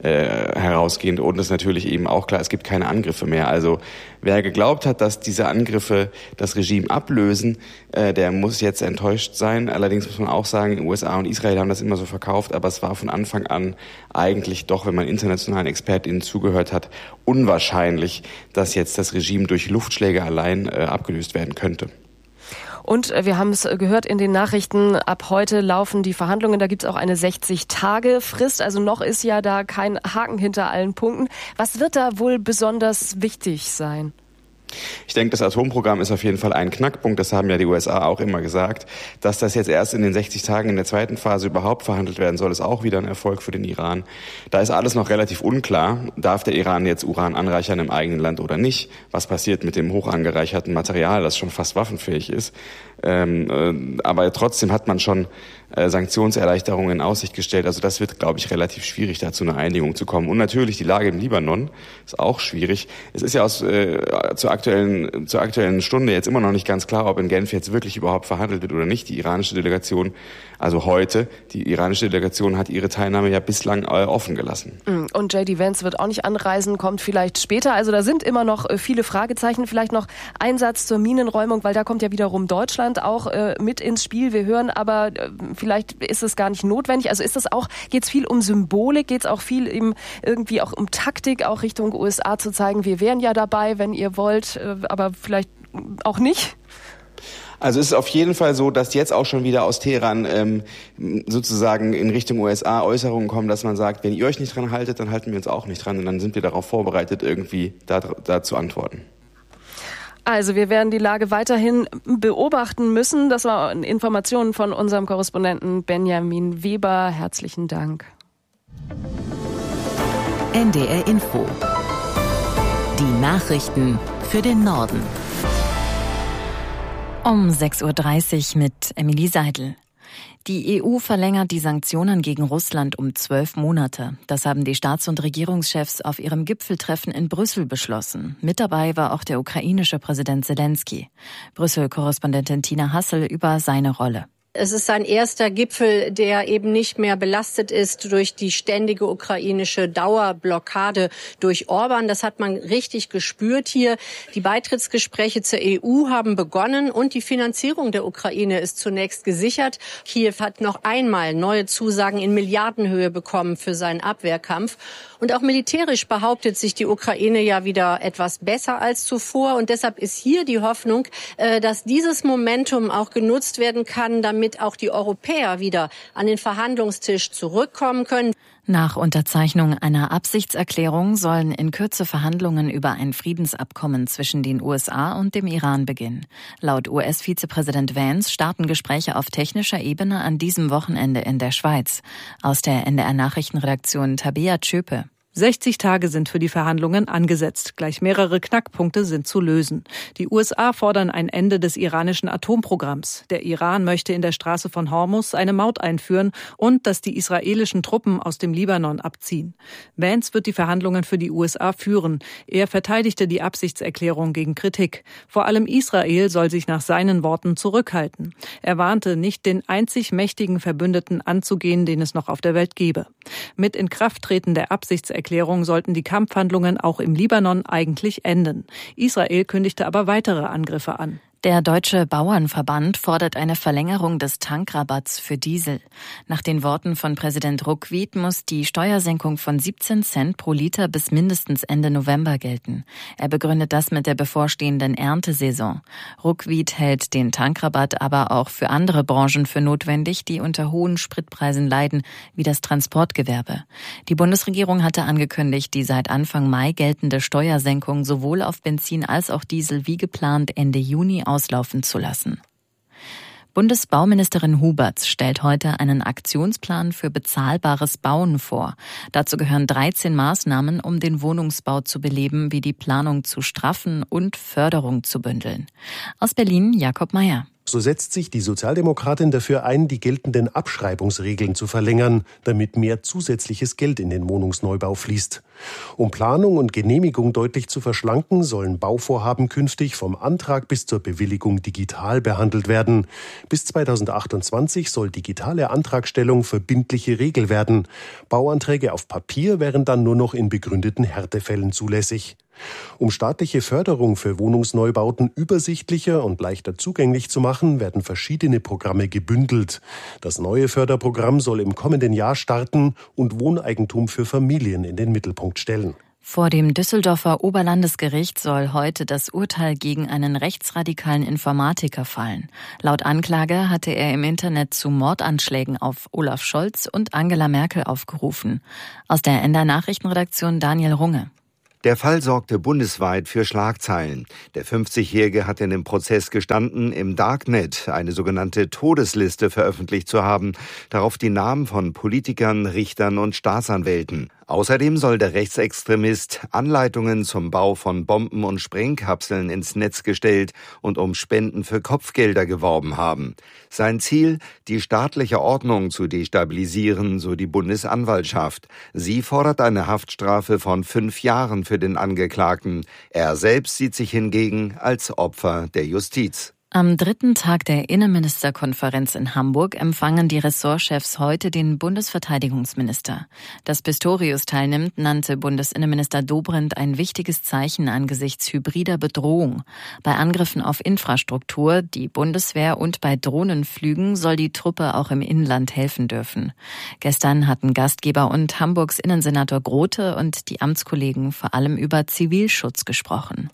äh, herausgeht. Und es ist natürlich eben auch klar, es gibt keine Angriffe mehr. Also wer geglaubt hat, dass diese Angriffe das Regime ablösen, äh, der muss jetzt enttäuscht sein. Allerdings muss man auch sagen, U S A und Israel haben das immer so verkauft, aber es war von Anfang an eigentlich doch, wenn man internationalen ExpertInnen zugehört hat, unwahrscheinlich, dass jetzt das Regime durch Luftschläge allein äh, abgelöst werden könnte. Und wir haben es gehört in den Nachrichten, ab heute laufen die Verhandlungen, da gibt es auch eine sechzig-Tage-Frist, also noch ist ja da kein Haken hinter allen Punkten. Was wird da wohl besonders wichtig sein? Ich denke, das Atomprogramm ist auf jeden Fall ein Knackpunkt. Das haben ja die U S A auch immer gesagt. Dass das jetzt erst in den sechzig Tagen in der zweiten Phase überhaupt verhandelt werden soll, ist auch wieder ein Erfolg für den Iran. Da ist alles noch relativ unklar. Darf der Iran jetzt Uran anreichern im eigenen Land oder nicht? Was passiert mit dem hoch angereicherten Material, das schon fast waffenfähig ist? Ähm, äh, aber trotzdem hat man schon äh, Sanktionserleichterungen in Aussicht gestellt. Also das wird, glaube ich, relativ schwierig, da zu einer Einigung zu kommen. Und natürlich die Lage im Libanon ist auch schwierig. Es ist ja aus, äh, zur aktuellen, zur aktuellen Stunde jetzt immer noch nicht ganz klar, ob in Genf jetzt wirklich überhaupt verhandelt wird oder nicht. Die iranische Delegation, also heute, die iranische Delegation hat ihre Teilnahme ja bislang äh, offen gelassen. Und J D Vance wird auch nicht anreisen, kommt vielleicht später. Also da sind immer noch äh, viele Fragezeichen. Vielleicht noch ein Satz zur Minenräumung, weil da kommt ja wiederum Deutschland auch äh, mit ins Spiel. Wir hören aber, äh, vielleicht ist es gar nicht notwendig. Also ist es auch, geht es viel um Symbolik, geht es auch viel eben irgendwie auch um Taktik, auch Richtung U S A zu zeigen, wir wären ja dabei, wenn ihr wollt, äh, aber vielleicht auch nicht? Also es ist auf jeden Fall so, dass jetzt auch schon wieder aus Teheran ähm, sozusagen in Richtung U S A Äußerungen kommen, dass man sagt, wenn ihr euch nicht dran haltet, dann halten wir uns auch nicht dran und dann sind wir darauf vorbereitet, irgendwie da, da zu antworten. Also wir werden die Lage weiterhin beobachten müssen. Das waren Informationen von unserem Korrespondenten Benjamin Weber. Herzlichen Dank. N D R Info. Die Nachrichten für den Norden. Um sechs Uhr dreißig mit Emilie Seidel. Die E U verlängert die Sanktionen gegen Russland um zwölf Monate. Das haben die Staats- und Regierungschefs auf ihrem Gipfeltreffen in Brüssel beschlossen. Mit dabei war auch der ukrainische Präsident Zelensky. Brüssel-Korrespondentin Tina Hassel über seine Rolle. Es ist ein erster Gipfel, der eben nicht mehr belastet ist durch die ständige ukrainische Dauerblockade durch Orban. Das hat man richtig gespürt hier. Die Beitrittsgespräche zur E U haben begonnen und die Finanzierung der Ukraine ist zunächst gesichert. Kiew hat noch einmal neue Zusagen in Milliardenhöhe bekommen für seinen Abwehrkampf. Und auch militärisch behauptet sich die Ukraine ja wieder etwas besser als zuvor. Und deshalb ist hier die Hoffnung, dass dieses Momentum auch genutzt werden kann, damit auch die Europäer wieder an den Verhandlungstisch zurückkommen können. Nach Unterzeichnung einer Absichtserklärung sollen in Kürze Verhandlungen über ein Friedensabkommen zwischen den U S A und dem Iran beginnen. Laut U S-Vizepräsident Vance starten Gespräche auf technischer Ebene an diesem Wochenende in der Schweiz. Aus der N D R-Nachrichtenredaktion Tabea Tschöpe. sechzig Tage sind für die Verhandlungen angesetzt. Gleich mehrere Knackpunkte sind zu lösen. Die U S A fordern ein Ende des iranischen Atomprogramms. Der Iran möchte in der Straße von Hormuz eine Maut einführen und dass die israelischen Truppen aus dem Libanon abziehen. Vance wird die Verhandlungen für die U S A führen. Er verteidigte die Absichtserklärung gegen Kritik. Vor allem Israel soll sich nach seinen Worten zurückhalten. Er warnte, nicht den einzig mächtigen Verbündeten anzugehen, den es noch auf der Welt gebe. Mit Inkrafttreten der Absichtserklärung Erklärung sollten die Kampfhandlungen auch im Libanon eigentlich enden. Israel kündigte aber weitere Angriffe an. Der Deutsche Bauernverband fordert eine Verlängerung des Tankrabatts für Diesel. Nach den Worten von Präsident Ruckwied muss die Steuersenkung von siebzehn Cent pro Liter bis mindestens Ende November gelten. Er begründet das mit der bevorstehenden Erntesaison. Ruckwied hält den Tankrabatt aber auch für andere Branchen für notwendig, die unter hohen Spritpreisen leiden, wie das Transportgewerbe. Die Bundesregierung hatte angekündigt, die seit Anfang Mai geltende Steuersenkung sowohl auf Benzin als auch Diesel wie geplant Ende Juni auslaufen zu lassen. Bundesbauministerin Huberts stellt heute einen Aktionsplan für bezahlbares Bauen vor. Dazu gehören dreizehn Maßnahmen, um den Wohnungsbau zu beleben, wie die Planung zu straffen und Förderung zu bündeln. Aus Berlin Jakob Meyer. So setzt sich die Sozialdemokratin dafür ein, die geltenden Abschreibungsregeln zu verlängern, damit mehr zusätzliches Geld in den Wohnungsneubau fließt. Um Planung und Genehmigung deutlich zu verschlanken, sollen Bauvorhaben künftig vom Antrag bis zur Bewilligung digital behandelt werden. Bis zweitausendachtundzwanzig soll digitale Antragstellung verbindliche Regel werden. Bauanträge auf Papier wären dann nur noch in begründeten Härtefällen zulässig. Um staatliche Förderung für Wohnungsneubauten übersichtlicher und leichter zugänglich zu machen, werden verschiedene Programme gebündelt. Das neue Förderprogramm soll im kommenden Jahr starten und Wohneigentum für Familien in den Mittelpunkt stellen. Vor dem Düsseldorfer Oberlandesgericht soll heute das Urteil gegen einen rechtsradikalen Informatiker fallen. Laut Anklage hatte er im Internet zu Mordanschlägen auf Olaf Scholz und Angela Merkel aufgerufen. Aus der N D R Nachrichtenredaktion Daniel Runge. Der Fall sorgte bundesweit für Schlagzeilen. Der fünfzigjährige hat in dem Prozess gestanden, im Darknet eine sogenannte Todesliste veröffentlicht zu haben, darauf die Namen von Politikern, Richtern und Staatsanwälten. Außerdem soll der Rechtsextremist Anleitungen zum Bau von Bomben und Sprengkapseln ins Netz gestellt und um Spenden für Kopfgelder geworben haben. Sein Ziel, die staatliche Ordnung zu destabilisieren, so die Bundesanwaltschaft. Sie fordert eine Haftstrafe von fünf Jahren für den Angeklagten. Er selbst sieht sich hingegen als Opfer der Justiz. Am dritten Tag der Innenministerkonferenz in Hamburg empfangen die Ressortchefs heute den Bundesverteidigungsminister. Dass Pistorius teilnimmt, nannte Bundesinnenminister Dobrindt ein wichtiges Zeichen angesichts hybrider Bedrohung. Bei Angriffen auf Infrastruktur, die Bundeswehr und bei Drohnenflügen soll die Truppe auch im Inland helfen dürfen. Gestern hatten Gastgeber und Hamburgs Innensenator Grote und die Amtskollegen vor allem über Zivilschutz gesprochen.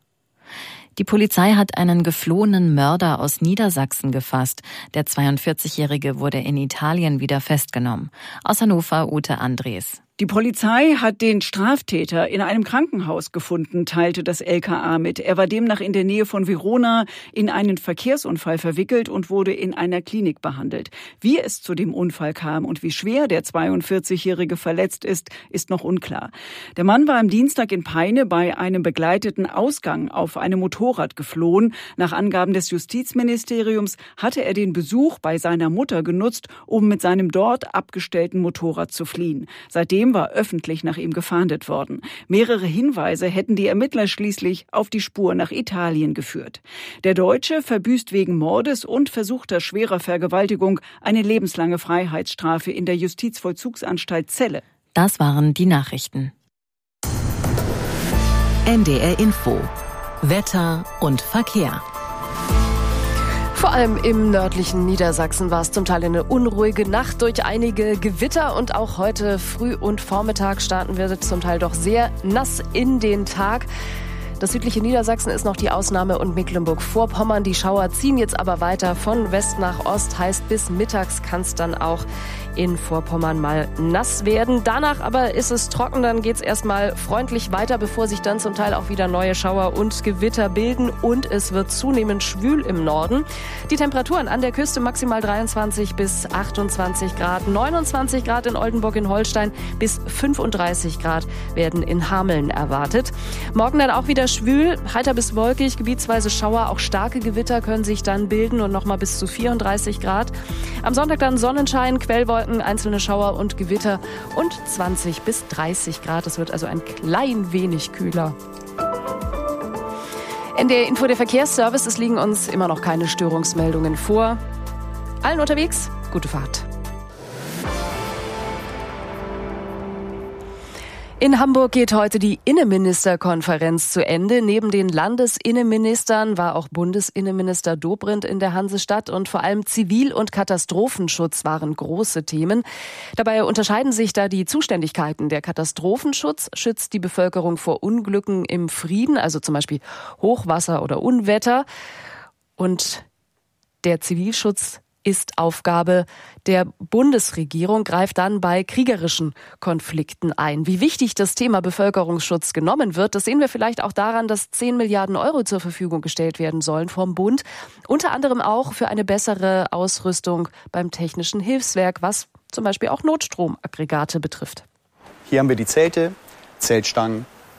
Die Polizei hat einen geflohenen Mörder aus Niedersachsen gefasst. Der zweiundvierzigjährige wurde in Italien wieder festgenommen. Aus Hannover Ute Andres. Die Polizei hat den Straftäter in einem Krankenhaus gefunden, teilte das L K A mit. Er war demnach in der Nähe von Verona in einen Verkehrsunfall verwickelt und wurde in einer Klinik behandelt. Wie es zu dem Unfall kam und wie schwer der zweiundvierzigjährige verletzt ist, ist noch unklar. Der Mann war am Dienstag in Peine bei einem begleiteten Ausgang auf einem Motorrad geflohen. Nach Angaben des Justizministeriums hatte er den Besuch bei seiner Mutter genutzt, um mit seinem dort abgestellten Motorrad zu fliehen. Seitdem war öffentlich nach ihm gefahndet worden. Mehrere Hinweise hätten die Ermittler schließlich auf die Spur nach Italien geführt. Der Deutsche verbüßt wegen Mordes und versuchter schwerer Vergewaltigung eine lebenslange Freiheitsstrafe in der Justizvollzugsanstalt Celle. Das waren die Nachrichten. N D R Info. Wetter und Verkehr. Vor allem im nördlichen Niedersachsen war es zum Teil eine unruhige Nacht durch einige Gewitter und auch heute früh und Vormittag starten wir zum Teil doch sehr nass in den Tag. Das südliche Niedersachsen ist noch die Ausnahme und Mecklenburg-Vorpommern. Die Schauer ziehen jetzt aber weiter von West nach Ost. Heißt, bis mittags kann es dann auch in Vorpommern mal nass werden. Danach aber ist es trocken, dann geht es erstmal freundlich weiter, bevor sich dann zum Teil auch wieder neue Schauer und Gewitter bilden. Und es wird zunehmend schwül im Norden. Die Temperaturen an der Küste maximal dreiundzwanzig bis achtundzwanzig Grad, neunundzwanzig Grad in Oldenburg in Holstein, bis fünfunddreißig Grad werden in Hameln erwartet. Morgen dann auch wieder schwül, heiter bis wolkig, gebietsweise Schauer, auch starke Gewitter können sich dann bilden und nochmal bis zu vierunddreißig Grad. Am Sonntag dann Sonnenschein, Quellwolken, einzelne Schauer und Gewitter und zwanzig bis dreißig Grad. Es wird also ein klein wenig kühler. In der Info der Verkehrsservice, es liegen uns immer noch keine Störungsmeldungen vor. Allen unterwegs, gute Fahrt. In Hamburg geht heute die Innenministerkonferenz zu Ende. Neben den Landesinnenministern war auch Bundesinnenminister Dobrindt in der Hansestadt und vor allem Zivil- und Katastrophenschutz waren große Themen. Dabei unterscheiden sich da die Zuständigkeiten. Der Katastrophenschutz schützt die Bevölkerung vor Unglücken im Frieden, also zum Beispiel Hochwasser oder Unwetter. Und der Zivilschutz ist Aufgabe der Bundesregierung, greift dann bei kriegerischen Konflikten ein. Wie wichtig das Thema Bevölkerungsschutz genommen wird, das sehen wir vielleicht auch daran, dass zehn Milliarden Euro zur Verfügung gestellt werden sollen vom Bund. Unter anderem auch für eine bessere Ausrüstung beim Technischen Hilfswerk, was zum Beispiel auch Notstromaggregate betrifft. Hier haben wir die Zelte, Zeltstangen,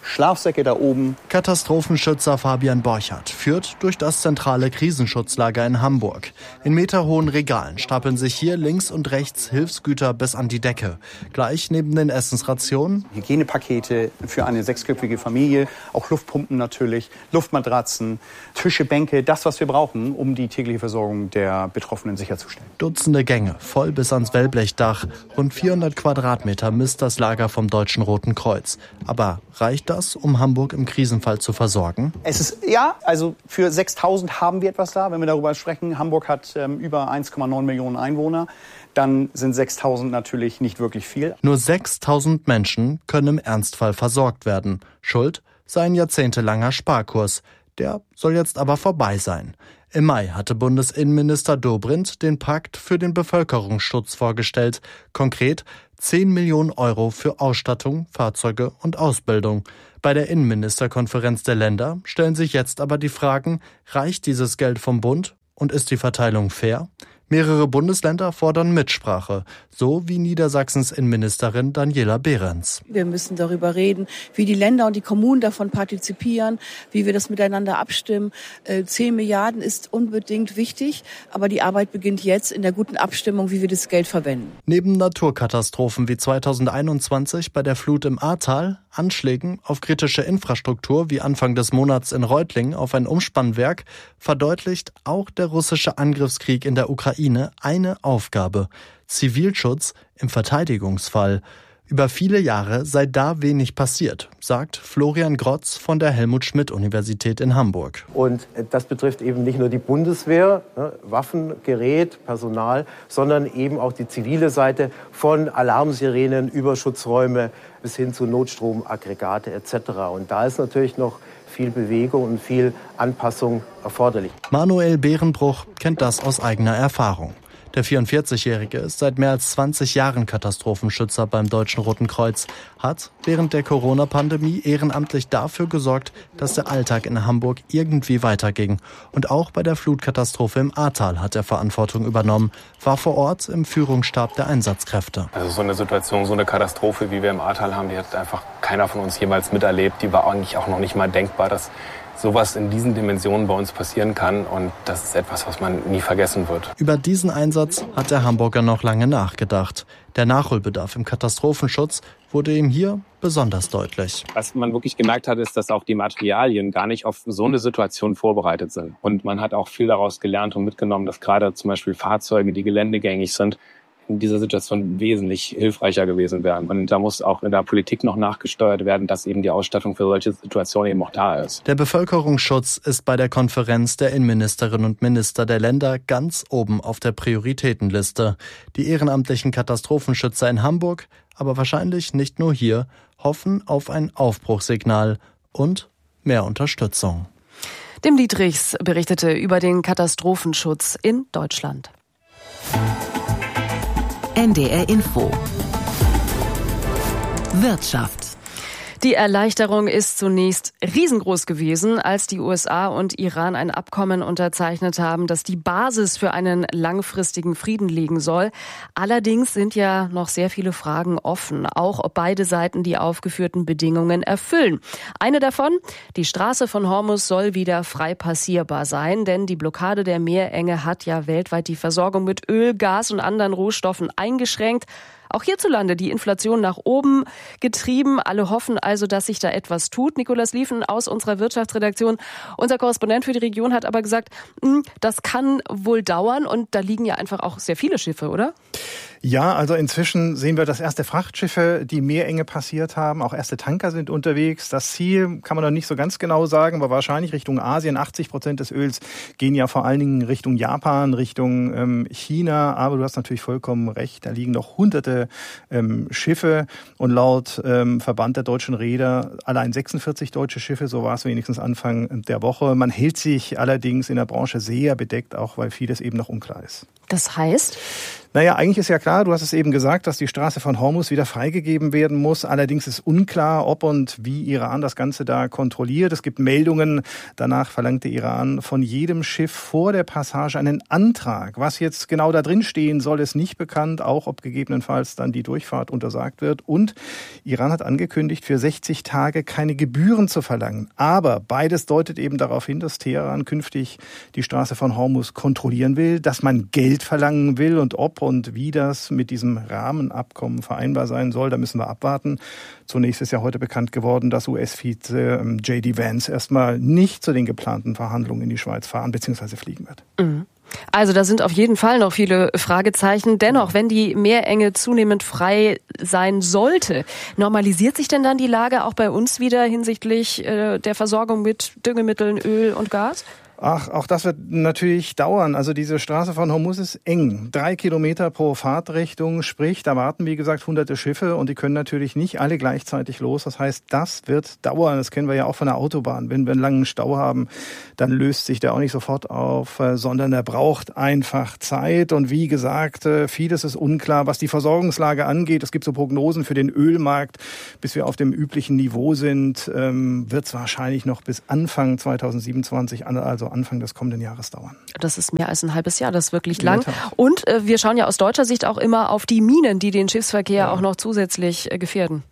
Schlafsäcke da oben. Katastrophenschützer Fabian Borchardt führt durch das zentrale Krisenschutzlager in Hamburg. In meterhohen Regalen stapeln sich hier links und rechts Hilfsgüter bis an die Decke. Gleich neben den Essensrationen Hygienepakete für eine sechsköpfige Familie, auch Luftpumpen natürlich, Luftmatratzen, Tische, Bänke, das, was wir brauchen, um die tägliche Versorgung der Betroffenen sicherzustellen. Dutzende Gänge, voll bis ans Wellblechdach. Rund vierhundert Quadratmeter misst das Lager vom Deutschen Roten Kreuz. Aber reicht das, um Hamburg im Krisenfall zu versorgen? Es ist, ja, also für sechstausend haben wir etwas da, wenn wir darüber sprechen. Hamburg hat ähm, über eins Komma neun Millionen Einwohner. Dann sind sechstausend natürlich nicht wirklich viel. Nur sechstausend Menschen können im Ernstfall versorgt werden. Schuld sei ein jahrzehntelanger Sparkurs. Der soll jetzt aber vorbei sein. Im Mai hatte Bundesinnenminister Dobrindt den Pakt für den Bevölkerungsschutz vorgestellt. Konkret zehn Millionen Euro für Ausstattung, Fahrzeuge und Ausbildung. Bei der Innenministerkonferenz der Länder stellen sich jetzt aber die Fragen, reicht dieses Geld vom Bund und ist die Verteilung fair? Mehrere Bundesländer fordern Mitsprache, so wie Niedersachsens Innenministerin Daniela Behrens. Wir müssen darüber reden, wie die Länder und die Kommunen davon partizipieren, wie wir das miteinander abstimmen. Zehn Milliarden ist unbedingt wichtig, aber die Arbeit beginnt jetzt in der guten Abstimmung, wie wir das Geld verwenden. Neben Naturkatastrophen wie zweitausendeinundzwanzig bei der Flut im Ahrtal, Anschlägen auf kritische Infrastruktur wie Anfang des Monats in Reutlingen auf ein Umspannwerk, verdeutlicht auch der russische Angriffskrieg in der Ukraine eine Aufgabe: Zivilschutz im Verteidigungsfall. Über viele Jahre sei da wenig passiert, sagt Florian Grotz von der Helmut-Schmidt-Universität in Hamburg. Und das betrifft eben nicht nur die Bundeswehr, ne, Waffen, Gerät, Personal, sondern eben auch die zivile Seite von Alarmsirenen über Schutzräume bis hin zu Notstromaggregate et cetera. Und da ist natürlich noch viel Bewegung und viel Anpassung erforderlich. Manuel Behrenbruch kennt das aus eigener Erfahrung. Der vierundvierzigjährige ist seit mehr als zwanzig Jahren Katastrophenschützer beim Deutschen Roten Kreuz, hat während der Corona-Pandemie ehrenamtlich dafür gesorgt, dass der Alltag in Hamburg irgendwie weiterging. Und auch bei der Flutkatastrophe im Ahrtal hat er Verantwortung übernommen, war vor Ort im Führungsstab der Einsatzkräfte. Also so eine Situation, so eine Katastrophe, wie wir im Ahrtal haben, die hat einfach keiner von uns jemals miterlebt. Die war eigentlich auch noch nicht mal denkbar, dass sowas in diesen Dimensionen bei uns passieren kann, und das ist etwas, was man nie vergessen wird. Über diesen Einsatz hat der Hamburger noch lange nachgedacht. Der Nachholbedarf im Katastrophenschutz wurde ihm hier besonders deutlich. Was man wirklich gemerkt hat, ist, dass auch die Materialien gar nicht auf so eine Situation vorbereitet sind. Und man hat auch viel daraus gelernt und mitgenommen, dass gerade zum Beispiel Fahrzeuge, die geländegängig sind, in dieser Situation wesentlich hilfreicher gewesen wären. Und da muss auch in der Politik noch nachgesteuert werden, dass eben die Ausstattung für solche Situationen eben auch da ist. Der Bevölkerungsschutz ist bei der Konferenz der Innenministerinnen und Minister der Länder ganz oben auf der Prioritätenliste. Die ehrenamtlichen Katastrophenschützer in Hamburg, aber wahrscheinlich nicht nur hier, hoffen auf ein Aufbruchssignal und mehr Unterstützung. Tim Dietrichs berichtete über den Katastrophenschutz in Deutschland. N D R Info. Wirtschaft. Die Erleichterung ist zunächst riesengroß gewesen, als die U S A und Iran ein Abkommen unterzeichnet haben, das die Basis für einen langfristigen Frieden legen soll. Allerdings sind ja noch sehr viele Fragen offen, auch ob beide Seiten die aufgeführten Bedingungen erfüllen. Eine davon: Die Straße von Hormuz soll wieder frei passierbar sein, denn die Blockade der Meerenge hat ja weltweit die Versorgung mit Öl, Gas und anderen Rohstoffen eingeschränkt. Auch hierzulande die Inflation nach oben getrieben. Alle hoffen also, dass sich da etwas tut. Nikolaus Liefen aus unserer Wirtschaftsredaktion, unser Korrespondent für die Region, hat aber gesagt, das kann wohl dauern, und da liegen ja einfach auch sehr viele Schiffe, oder? Ja, also inzwischen sehen wir, dass erste Frachtschiffe die Meerenge passiert haben. Auch erste Tanker sind unterwegs. Das Ziel kann man noch nicht so ganz genau sagen, aber wahrscheinlich Richtung Asien. achtzig Prozent des Öls gehen ja vor allen Dingen Richtung Japan, Richtung ähm, China. Aber du hast natürlich vollkommen recht, da liegen noch hunderte ähm, Schiffe. Und laut ähm, Verband der deutschen Reeder allein sechsundvierzig deutsche Schiffe, so war es wenigstens Anfang der Woche. Man hält sich allerdings in der Branche sehr bedeckt, auch weil vieles eben noch unklar ist. Das heißt? Naja, eigentlich ist ja klar, du hast es eben gesagt, dass die Straße von Hormuz wieder freigegeben werden muss. Allerdings ist unklar, ob und wie Iran das Ganze da kontrolliert. Es gibt Meldungen, danach verlangte Iran von jedem Schiff vor der Passage einen Antrag. Was jetzt genau da drin stehen soll, ist nicht bekannt, auch ob gegebenenfalls dann die Durchfahrt untersagt wird. Und Iran hat angekündigt, für sechzig Tage keine Gebühren zu verlangen. Aber beides deutet eben darauf hin, dass Teheran künftig die Straße von Hormuz kontrollieren will, dass man Geld verlangen will und ob und wie das mit diesem Rahmenabkommen vereinbar sein soll, da müssen wir abwarten. Zunächst ist ja heute bekannt geworden, dass U S-Vize J D Vance erstmal nicht zu den geplanten Verhandlungen in die Schweiz fahren bzw. fliegen wird. Mhm. Also da sind auf jeden Fall noch viele Fragezeichen. Dennoch, wenn die Meerenge zunehmend frei sein sollte, normalisiert sich denn dann die Lage auch bei uns wieder hinsichtlich äh, der Versorgung mit Düngemitteln, Öl und Gas? Ach, auch das wird natürlich dauern. Also diese Straße von Hormuz ist eng. Drei Kilometer pro Fahrtrichtung, sprich, da warten, wie gesagt, hunderte Schiffe und die können natürlich nicht alle gleichzeitig los. Das heißt, das wird dauern. Das kennen wir ja auch von der Autobahn. Wenn wir einen langen Stau haben, dann löst sich der auch nicht sofort auf, sondern er braucht einfach Zeit. Und wie gesagt, vieles ist unklar, was die Versorgungslage angeht. Es gibt so Prognosen für den Ölmarkt. Bis wir auf dem üblichen Niveau sind, wird es wahrscheinlich noch bis Anfang zweitausendsiebenundzwanzig, also Anfang des kommenden Jahres dauern. Das ist mehr als ein halbes Jahr, das ist wirklich lang. Und äh, wir schauen ja aus deutscher Sicht auch immer auf die Minen, die den Schiffsverkehr ja auch noch zusätzlich äh, gefährden.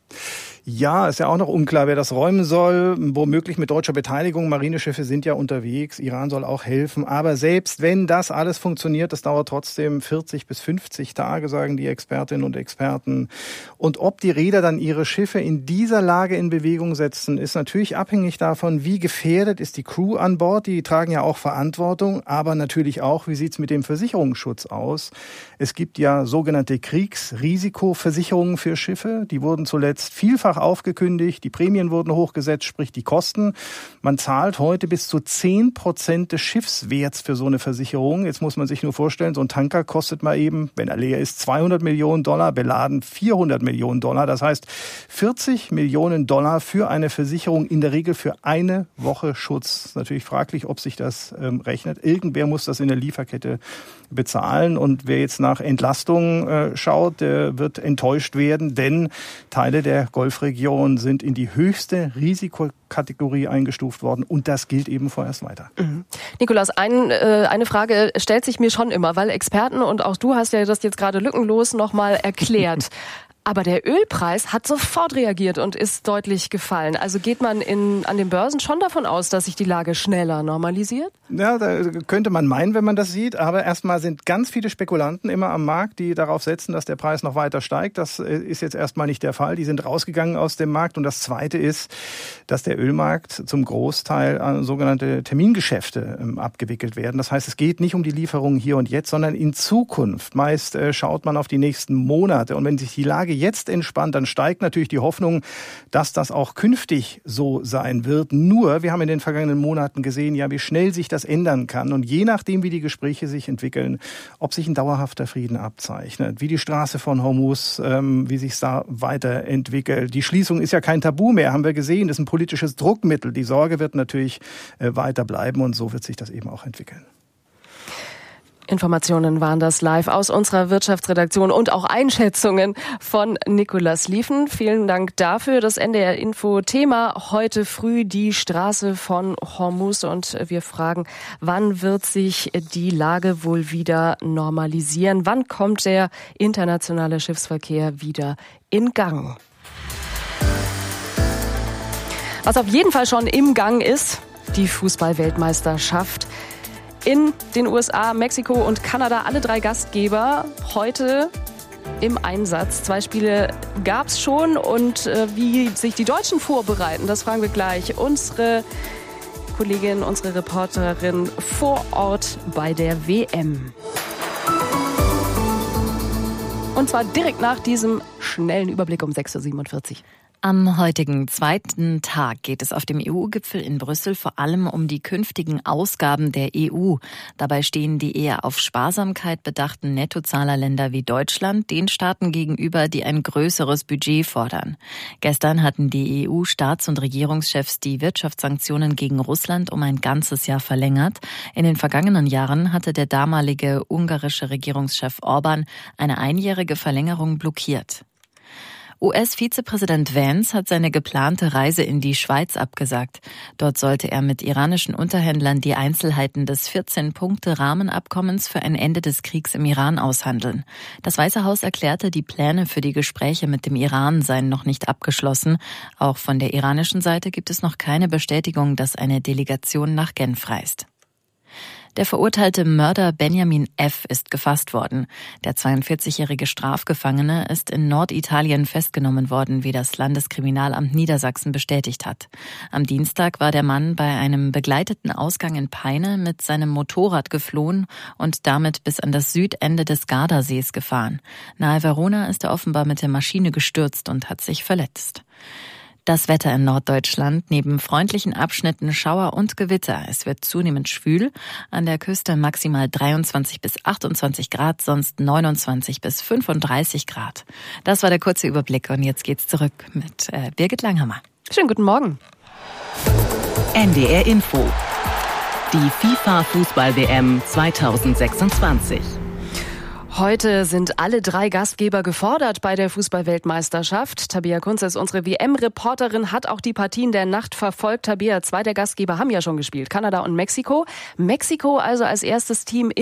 Ja, ist ja auch noch unklar, wer das räumen soll. Womöglich mit deutscher Beteiligung. Marineschiffe sind ja unterwegs. Iran soll auch helfen. Aber selbst wenn das alles funktioniert, das dauert trotzdem vierzig bis fünfzig Tage, sagen die Expertinnen und Experten. Und ob die Reeder dann ihre Schiffe in dieser Lage in Bewegung setzen, ist natürlich abhängig davon, wie gefährdet ist die Crew an Bord. Die tragen ja auch Verantwortung. Aber natürlich auch, wie sieht's mit dem Versicherungsschutz aus? Es gibt ja sogenannte Kriegsrisikoversicherungen für Schiffe. Die wurden zuletzt vielfach aufgekündigt, die Prämien wurden hochgesetzt, sprich die Kosten. Man zahlt heute bis zu zehn Prozent des Schiffswerts für so eine Versicherung. Jetzt muss man sich nur vorstellen, so ein Tanker kostet mal eben, wenn er leer ist, zweihundert Millionen Dollar, beladen vierhundert Millionen Dollar. Das heißt vierzig Millionen Dollar für eine Versicherung, in der Regel für eine Woche Schutz. Natürlich fraglich, ob sich das ähm, rechnet. Irgendwer muss das in der Lieferkette bezahlen. Und wer jetzt nach Entlastung äh, schaut, der wird enttäuscht werden, denn Teile der Golfregion sind in die höchste Risikokategorie eingestuft worden und das gilt eben vorerst weiter. Mhm. Nikolaus, ein, äh, eine Frage stellt sich mir schon immer, weil Experten und auch du hast ja das jetzt gerade lückenlos nochmal erklärt. Aber der Ölpreis hat sofort reagiert und ist deutlich gefallen. Also geht man in, an den Börsen schon davon aus, dass sich die Lage schneller normalisiert? Ja, da könnte man meinen, wenn man das sieht. Aber erstmal sind ganz viele Spekulanten immer am Markt, die darauf setzen, dass der Preis noch weiter steigt. Das ist jetzt erstmal nicht der Fall. Die sind rausgegangen aus dem Markt. Und das Zweite ist, dass der Ölmarkt zum Großteil an sogenannte Termingeschäfte ähm, abgewickelt werden. Das heißt, es geht nicht um die Lieferungen hier und jetzt, sondern in Zukunft. Meist äh, schaut man auf die nächsten Monate. Und wenn sich die Lage jetzt entspannt, dann steigt natürlich die Hoffnung, dass das auch künftig so sein wird. Nur, wir haben in den vergangenen Monaten gesehen, ja, wie schnell sich das ändern kann. Und je nachdem, wie die Gespräche sich entwickeln, ob sich ein dauerhafter Frieden abzeichnet, wie die Straße von Hormuz, ähm, wie sich es da weiterentwickelt. Die Schließung ist ja kein Tabu mehr, haben wir gesehen. Das ist ein politisches Druckmittel. Die Sorge wird natürlich äh, weiter bleiben und so wird sich das eben auch entwickeln. Informationen waren das live aus unserer Wirtschaftsredaktion und auch Einschätzungen von Nikolaus Liefen. Vielen Dank dafür. Das N D R-Info-Thema heute früh die Straße von Hormuz und wir fragen, wann wird sich die Lage wohl wieder normalisieren? Wann kommt der internationale Schiffsverkehr wieder in Gang? Was auf jeden Fall schon im Gang ist, die Fußball-Weltmeisterschaft. In den U S A, Mexiko und Kanada, alle drei Gastgeber heute im Einsatz. Zwei Spiele gab es schon und äh, wie sich die Deutschen vorbereiten, das fragen wir gleich. Unsere Kollegin, unsere Reporterin vor Ort bei der W M. Und zwar direkt nach diesem schnellen Überblick um sechs Uhr siebenundvierzig. Am heutigen zweiten Tag geht es auf dem E U-Gipfel in Brüssel vor allem um die künftigen Ausgaben der E U. Dabei stehen die eher auf Sparsamkeit bedachten Nettozahlerländer wie Deutschland den Staaten gegenüber, die ein größeres Budget fordern. Gestern hatten die E U-Staats- und Regierungschefs die Wirtschaftssanktionen gegen Russland um ein ganzes Jahr verlängert. In den vergangenen Jahren hatte der damalige ungarische Regierungschef Orban eine einjährige Verlängerung blockiert. U S-Vizepräsident Vance hat seine geplante Reise in die Schweiz abgesagt. Dort sollte er mit iranischen Unterhändlern die Einzelheiten des vierzehn-Punkte-Rahmenabkommens für ein Ende des Kriegs im Iran aushandeln. Das Weiße Haus erklärte, die Pläne für die Gespräche mit dem Iran seien noch nicht abgeschlossen. Auch von der iranischen Seite gibt es noch keine Bestätigung, dass eine Delegation nach Genf reist. Der verurteilte Mörder Benjamin F. ist gefasst worden. Der zweiundvierzigjährige Strafgefangene ist in Norditalien festgenommen worden, wie das Landeskriminalamt Niedersachsen bestätigt hat. Am Dienstag war der Mann bei einem begleiteten Ausgang in Peine mit seinem Motorrad geflohen und damit bis an das Südende des Gardasees gefahren. Nahe Verona ist er offenbar mit der Maschine gestürzt und hat sich verletzt. Das Wetter in Norddeutschland, neben freundlichen Abschnitten Schauer und Gewitter. Es wird zunehmend schwül, an der Küste maximal dreiundzwanzig bis achtundzwanzig Grad, sonst neunundzwanzig bis fünfunddreißig Grad. Das war der kurze Überblick und jetzt geht's zurück mit äh, Birgit Langhammer. Schönen guten Morgen. N D R Info. Die FIFA-Fußball-W M zweitausendsechsundzwanzig. Heute sind alle drei Gastgeber gefordert bei der Fußball-Weltmeisterschaft. Tabea Kunze ist unsere W M-Reporterin, hat auch die Partien der Nacht verfolgt. Tabea, zwei der Gastgeber haben ja schon gespielt, Kanada und Mexiko. Mexiko also als erstes Team in